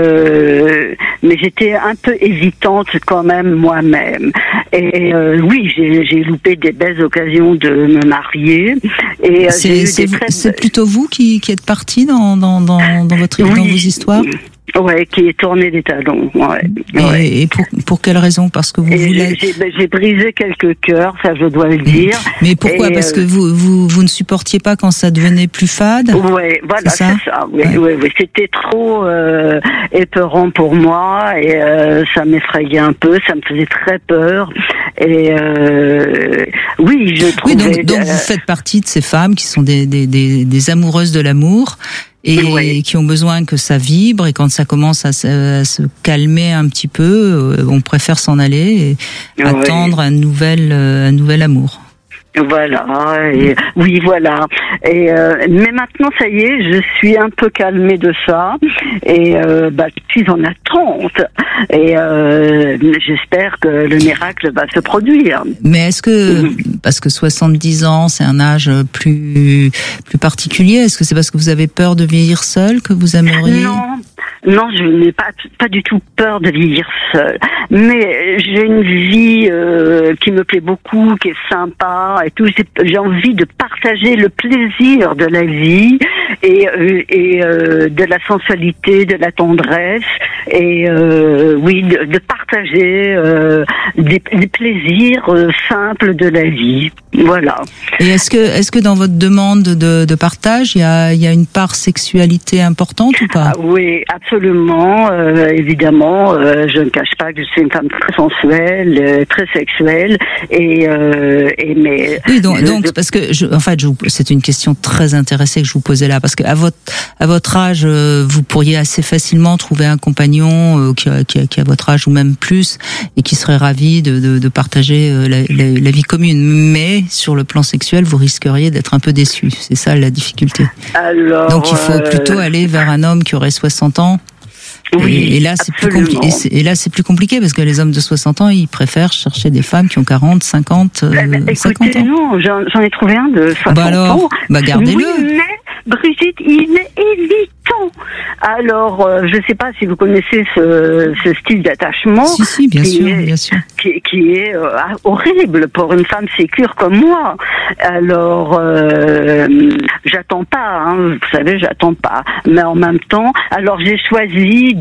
euh, mais j'étais un peu hésitante quand même moi-même. Et euh, oui, j'ai, j'ai loupé des belles occasions de me marier. Et euh, c'est, j'ai eu c'est, des très... c'est plutôt vous qui, qui êtes partie dans, dans, dans, dans votre oui. dans vos histoires. Ouais, qui est tourné des talons. Ouais. Et, ouais. et pour, pour quelle raison? Parce que vous et voulez. J'ai, j'ai, j'ai brisé quelques cœurs, ça je dois le dire. Mais pourquoi? Et Parce euh... que vous, vous, vous ne supportiez pas quand ça devenait plus fade? Ouais, voilà, c'est ça. C'est ça. Oui, ouais. oui, oui. C'était trop euh, épeurant pour moi et euh, ça m'effrayait un peu, ça me faisait très peur. Et euh, oui, je trouvais. Oui, donc, donc euh... vous faites partie de ces femmes qui sont des, des, des, des amoureuses de l'amour. Et oui. qui ont besoin que ça vibre, et quand ça commence à se, à se calmer un petit peu, on préfère s'en aller et oui. attendre un nouvel, un nouvel amour. Voilà, et, oui, voilà. Et euh, mais maintenant, ça y est, je suis un peu calmée de ça, et euh, bah, je suis en attente. Et euh, j'espère que le miracle va se produire. Mais est-ce que, mmh. parce que soixante-dix ans, c'est un âge plus plus particulier, est-ce que c'est parce que vous avez peur de vieillir seul que vous aimeriez? Non. Non, je n'ai pas pas du tout peur de vieillir seule, mais j'ai une vie euh, qui me plaît beaucoup, qui est sympa et tout. J'ai, j'ai envie de partager le plaisir de la vie et euh, et euh, de la sensualité, de la tendresse et euh, oui, de, de partager euh, des, des plaisirs euh, simples de la vie. Voilà. Et est-ce que est-ce que dans votre demande de, de partage, il y a il y a une part sexualité importante ou pas? Ah, oui, absolument. Euh, évidemment, euh, je ne cache pas que je suis une femme très sensuelle, euh, très sexuelle, et euh, et mais. Oui, donc, je, donc je... parce que je, en fait, je vous, c'est une question très intéressée que je vous posais là, parce que à votre à votre âge, euh, vous pourriez assez facilement trouver un compagnon euh, qui, a, qui, a, qui a votre âge ou même plus, et qui serait ravi de de, de partager euh, la, la, la vie commune, mais sur le plan sexuel, vous risqueriez d'être un peu déçu. C'est ça la difficulté. Alors, donc il faut euh... plutôt aller vers un homme qui aurait soixante ans. Oui, et, et là c'est plus compliqué. Et, c'est, et là c'est plus compliqué parce que les hommes de soixante ans, ils préfèrent chercher des femmes qui ont quarante, cinquante, euh, eh ben, écoutez, cinquante ans. Non, j'en, j'en ai trouvé un de soixante bah alors, ans. Bah gardez-le. Oui, mais Brigitte, il est évitant. Alors, euh, je ne sais pas si vous connaissez ce, ce style d'attachement. Si, si, bien sûr, est, bien sûr. Qui, qui est euh, horrible pour une femme sécure comme moi. Alors, euh, j'attends pas, hein, vous savez, j'attends pas. Mais en même temps, alors j'ai choisi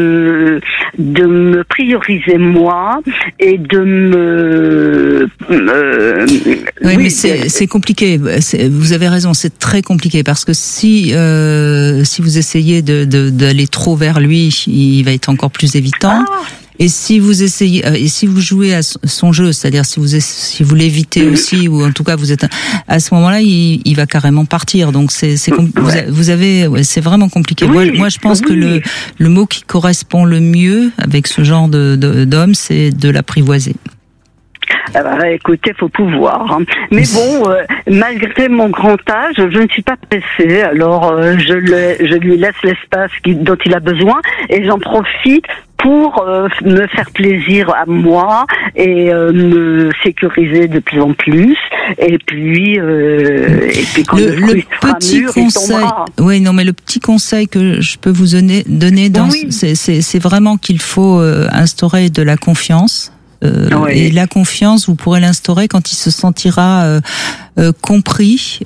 de de me prioriser moi et de me. Euh, oui, oui, mais c'est, c'est compliqué. C'est, vous avez raison, c'est très compliqué parce que si euh, si vous essayez de, de d'aller trop vers lui, il va être encore plus évitant. Ah. Et si vous essayez, et si vous jouez à son jeu, c'est-à-dire si vous si vous l'évitez aussi, ou en tout cas vous êtes à ce moment-là, il, il va carrément partir. Donc c'est c'est ouais. vous avez, ouais, c'est vraiment compliqué. Oui, moi, moi je pense oui. que le le mot qui correspond le mieux avec ce genre de, de d'homme, c'est de l'apprivoiser. Ah bah, écoutez, faut pouvoir. Hein. Mais bon, euh, malgré mon grand âge, je ne suis pas pressée. Alors, euh, je, le, je lui laisse l'espace qui, dont il a besoin et j'en profite pour euh, me faire plaisir à moi et euh, me sécuriser de plus en plus. Et puis, euh, et puis quand le, le, le petit mûr, conseil, oui, non, mais le petit conseil que je peux vous donner, donner dans, oui. c'est, c'est, c'est vraiment qu'il faut euh, instaurer de la confiance. Euh, oui. Et la confiance, vous pourrez l'instaurer quand il se sentira euh, euh, compris.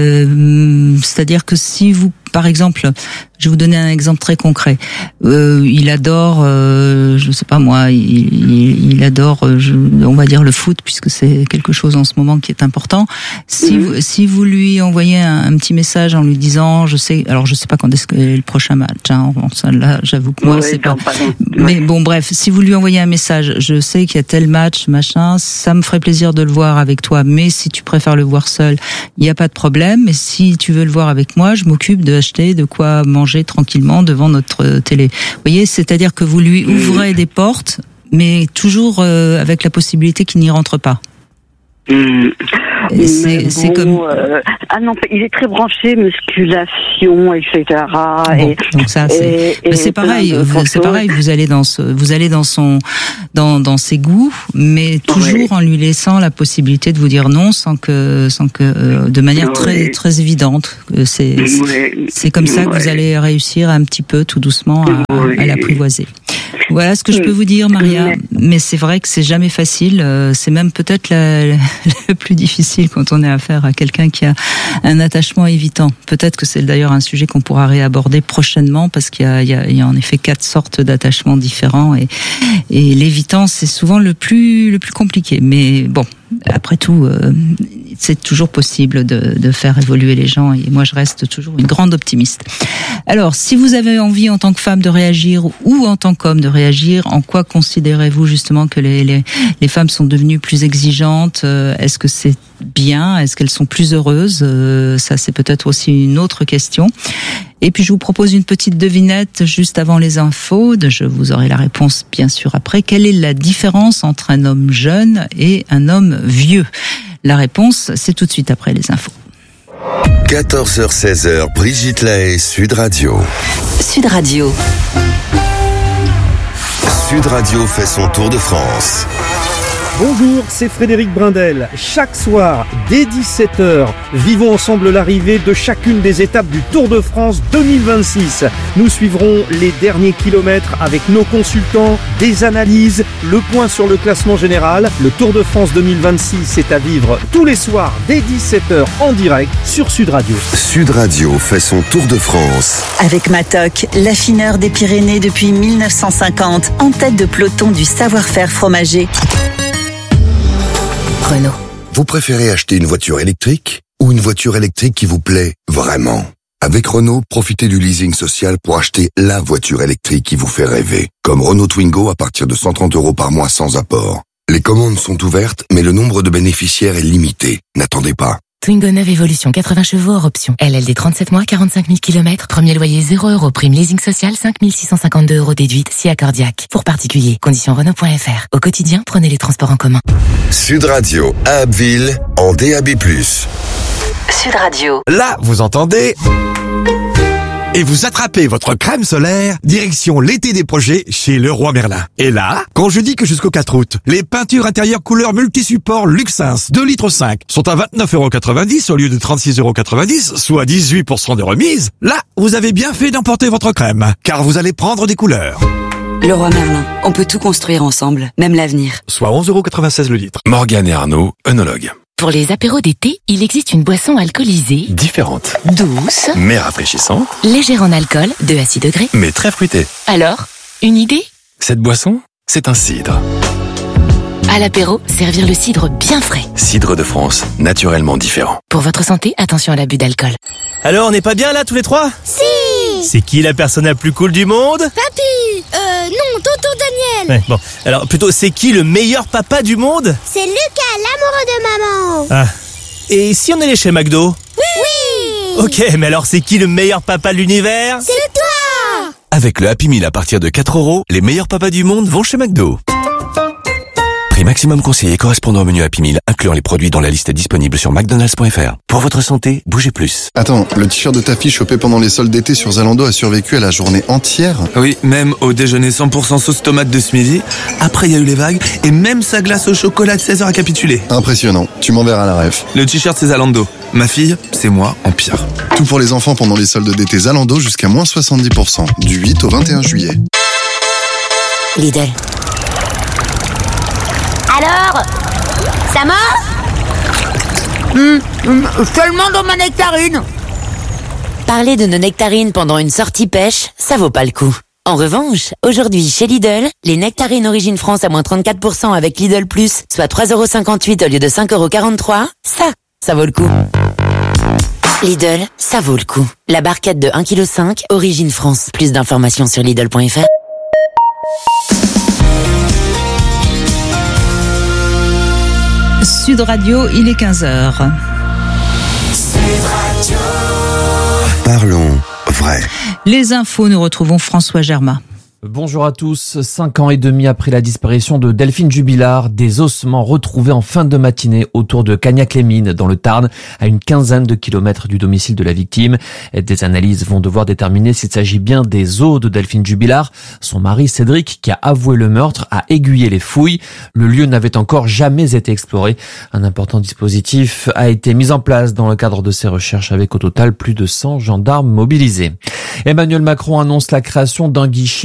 Euh, c'est-à-dire que si vous, par exemple, je vais vous donner un exemple très concret. Euh, il adore, euh, je sais pas moi, il, il, il adore, je, on va dire le foot, puisque c'est quelque chose en ce moment qui est important. Si mmh. vous, si vous lui envoyez un, un petit message en lui disant, je sais, alors je sais pas quand est-ce que est le prochain match. Hein, ça, là, j'avoue que moi, oui, c'est pas. pas mais bon, bref, si vous lui envoyez un message, je sais qu'il y a tel match, machin, ça me ferait plaisir de le voir avec toi. Mais si tu préfères le voir seul, il n'y a pas de problème. Mais si tu veux le voir avec moi, je m'occupe d'acheter de quoi manger tranquillement devant notre télé. Vous voyez, c'est-à-dire que vous lui ouvrez des portes, mais toujours euh, avec la possibilité qu'il n'y rentre pas. Mmh. C'est, bon, c'est comme. Euh, ah non, il est très branché musculation, et cetera. Bon, et, donc ça, c'est, et, et c'est pareil. Vous, c'est pareil. Vous allez dans ce, vous allez dans son, dans dans ses goûts, mais toujours oui. en lui laissant la possibilité de vous dire non, sans que, sans que, euh, de manière oui. très très évidente. C'est oui. c'est comme ça que oui. vous allez réussir un petit peu, tout doucement, à, oui. à l'apprivoiser. Voilà ce que je peux vous dire, Maria. Mais c'est vrai que c'est jamais facile. C'est même peut-être la, la, le plus difficile quand on est affaire à quelqu'un qui a un attachement évitant. Peut-être que c'est d'ailleurs un sujet qu'on pourra réaborder prochainement, parce qu'il y a, il y a, il y a en effet quatre sortes d'attachements différents, et, et l'évitant, c'est souvent le plus, le plus compliqué. Mais bon, après tout, euh, c'est toujours possible de, de faire évoluer les gens, et moi je reste toujours une grande optimiste. Alors, si vous avez envie en tant que femme de réagir, ou en tant qu'homme de réagir, en quoi considérez-vous justement que les, les, les femmes sont devenues plus exigeantes ? Est-ce que c'est bien ? Est-ce qu'elles sont plus heureuses ? Ça, c'est peut-être aussi une autre question. Et puis je vous propose une petite devinette juste avant les infos. Je vous aurai la réponse bien sûr après. Quelle est la différence entre un homme jeune et un homme vieux ? La réponse, c'est tout de suite après les infos. quatorze heures seize, Brigitte Lahaie, Sud Radio. Sud Radio. Sud Radio fait son tour de France. Bonjour, c'est Frédéric Brindel. Chaque soir, dès dix-sept heures, vivons ensemble l'arrivée de chacune des étapes du Tour de France deux mille vingt-six. Nous suivrons les derniers kilomètres avec nos consultants, des analyses, le point sur le classement général. Le Tour de France deux mille vingt-six est à vivre tous les soirs dès dix-sept heures en direct sur Sud Radio. Sud Radio fait son Tour de France. Avec Matok, l'affineur des Pyrénées depuis mille neuf cent cinquante, en tête de peloton du savoir-faire fromager. Renault. Vous préférez acheter une voiture électrique ou une voiture électrique qui vous plaît vraiment ? Avec Renault, profitez du leasing social pour acheter la voiture électrique qui vous fait rêver. Comme Renault Twingo à partir de cent trente euros par mois sans apport. Les commandes sont ouvertes, mais le nombre de bénéficiaires est limité. N'attendez pas. Twingo neuf Evolution quatre-vingts chevaux hors option. L L D trente-sept mois, quarante-cinq mille kilomètres. Premier loyer zéro euros. Prime leasing social cinq mille six cent cinquante-deux euros déduite si accordiaque. Pour particuliers. Conditions Renault point F R. Au quotidien, prenez les transports en commun. Sud Radio à Abbeville en D A B plus. Sud Radio. Là, vous entendez ? Et vous attrapez votre crème solaire, direction l'été des projets chez Leroy Merlin. Et là, quand je dis que jusqu'au quatre août, les peintures intérieures couleur multi-support Luxins deux litres cinq sont à vingt-neuf euros quatre-vingt-dix au lieu de trente-six euros quatre-vingt-dix, soit dix-huit pour cent de remise, là, vous avez bien fait d'emporter votre crème, car vous allez prendre des couleurs. Leroy Merlin, on peut tout construire ensemble, même l'avenir. Soit onze euros quatre-vingt-seize le litre. Morgane et Arnaud, œnologue. Pour les apéros d'été, il existe une boisson alcoolisée, Différente, douce, mais rafraîchissante, légère en alcool, deux à six degrés. mais très fruitée. Alors, une idée ? Cette boisson, c'est un cidre. À l'apéro, servir le cidre bien frais. Cidre de France, naturellement différent. Pour votre santé, attention à l'abus d'alcool. Alors, on n'est pas bien là tous les trois ? Si. C'est qui la personne la plus cool du monde ? Papy. Euh, non, tonton Daniel. Ouais, bon, alors plutôt, c'est qui le meilleur papa du monde ? C'est Lucas, l'amoureux de maman. Ah. Et si on allait chez McDo ? Oui. Ok, mais alors c'est qui le meilleur papa de l'univers ? C'est toi. Avec le Happy Meal à partir de quatre euros, les meilleurs papas du monde vont chez McDo. Prix maximum conseillé correspondant au menu Happy Meal, incluant les produits dont la liste est disponible sur mcdonalds point f r. Pour votre santé, bougez plus. Attends, le t-shirt de ta fille chopé pendant les soldes d'été sur Zalando a survécu à la journée entière? Oui, même au déjeuner cent pour cent sauce tomate de ce midi. Après, il y a eu les vagues et même sa glace au chocolat de seize heures a capitulé. Impressionnant. Tu m'enverras la ref. Le t-shirt, c'est Zalando. Ma fille, c'est moi en pire. Tout pour les enfants pendant les soldes d'été Zalando jusqu'à moins soixante-dix pour cent. Du huit au vingt et un juillet. Lidl. Alors, ça marche? hum, hum, Seulement dans ma nectarine. Parler de nos nectarines pendant une sortie pêche, ça vaut pas le coup. En revanche, aujourd'hui chez Lidl, les nectarines Origine France à moins trente-quatre pour cent avec Lidl Plus, soit trois euros cinquante-huit au lieu de cinq euros quarante-trois, ça, ça vaut le coup. Lidl, ça vaut le coup. La barquette de un virgule cinq kilos, Origine France. Plus d'informations sur Lidl point f r. Sud Radio, il est quinze heures. Parlons vrai. Les infos, nous retrouvons François Germain. Bonjour à tous. Cinq ans et demi après la disparition de Delphine Jubilard, des ossements retrouvés en fin de matinée autour de Cagnac-les-Mines, dans le Tarn, à une quinzaine de kilomètres du domicile de la victime. Des analyses vont devoir déterminer s'il s'agit bien des os de Delphine Jubilard. Son mari Cédric, qui a avoué le meurtre, a aiguillé les fouilles. Le lieu n'avait encore jamais été exploré. Un important dispositif a été mis en place dans le cadre de ces recherches, avec au total plus de cent gendarmes mobilisés. Emmanuel Macron annonce la création d'un guichet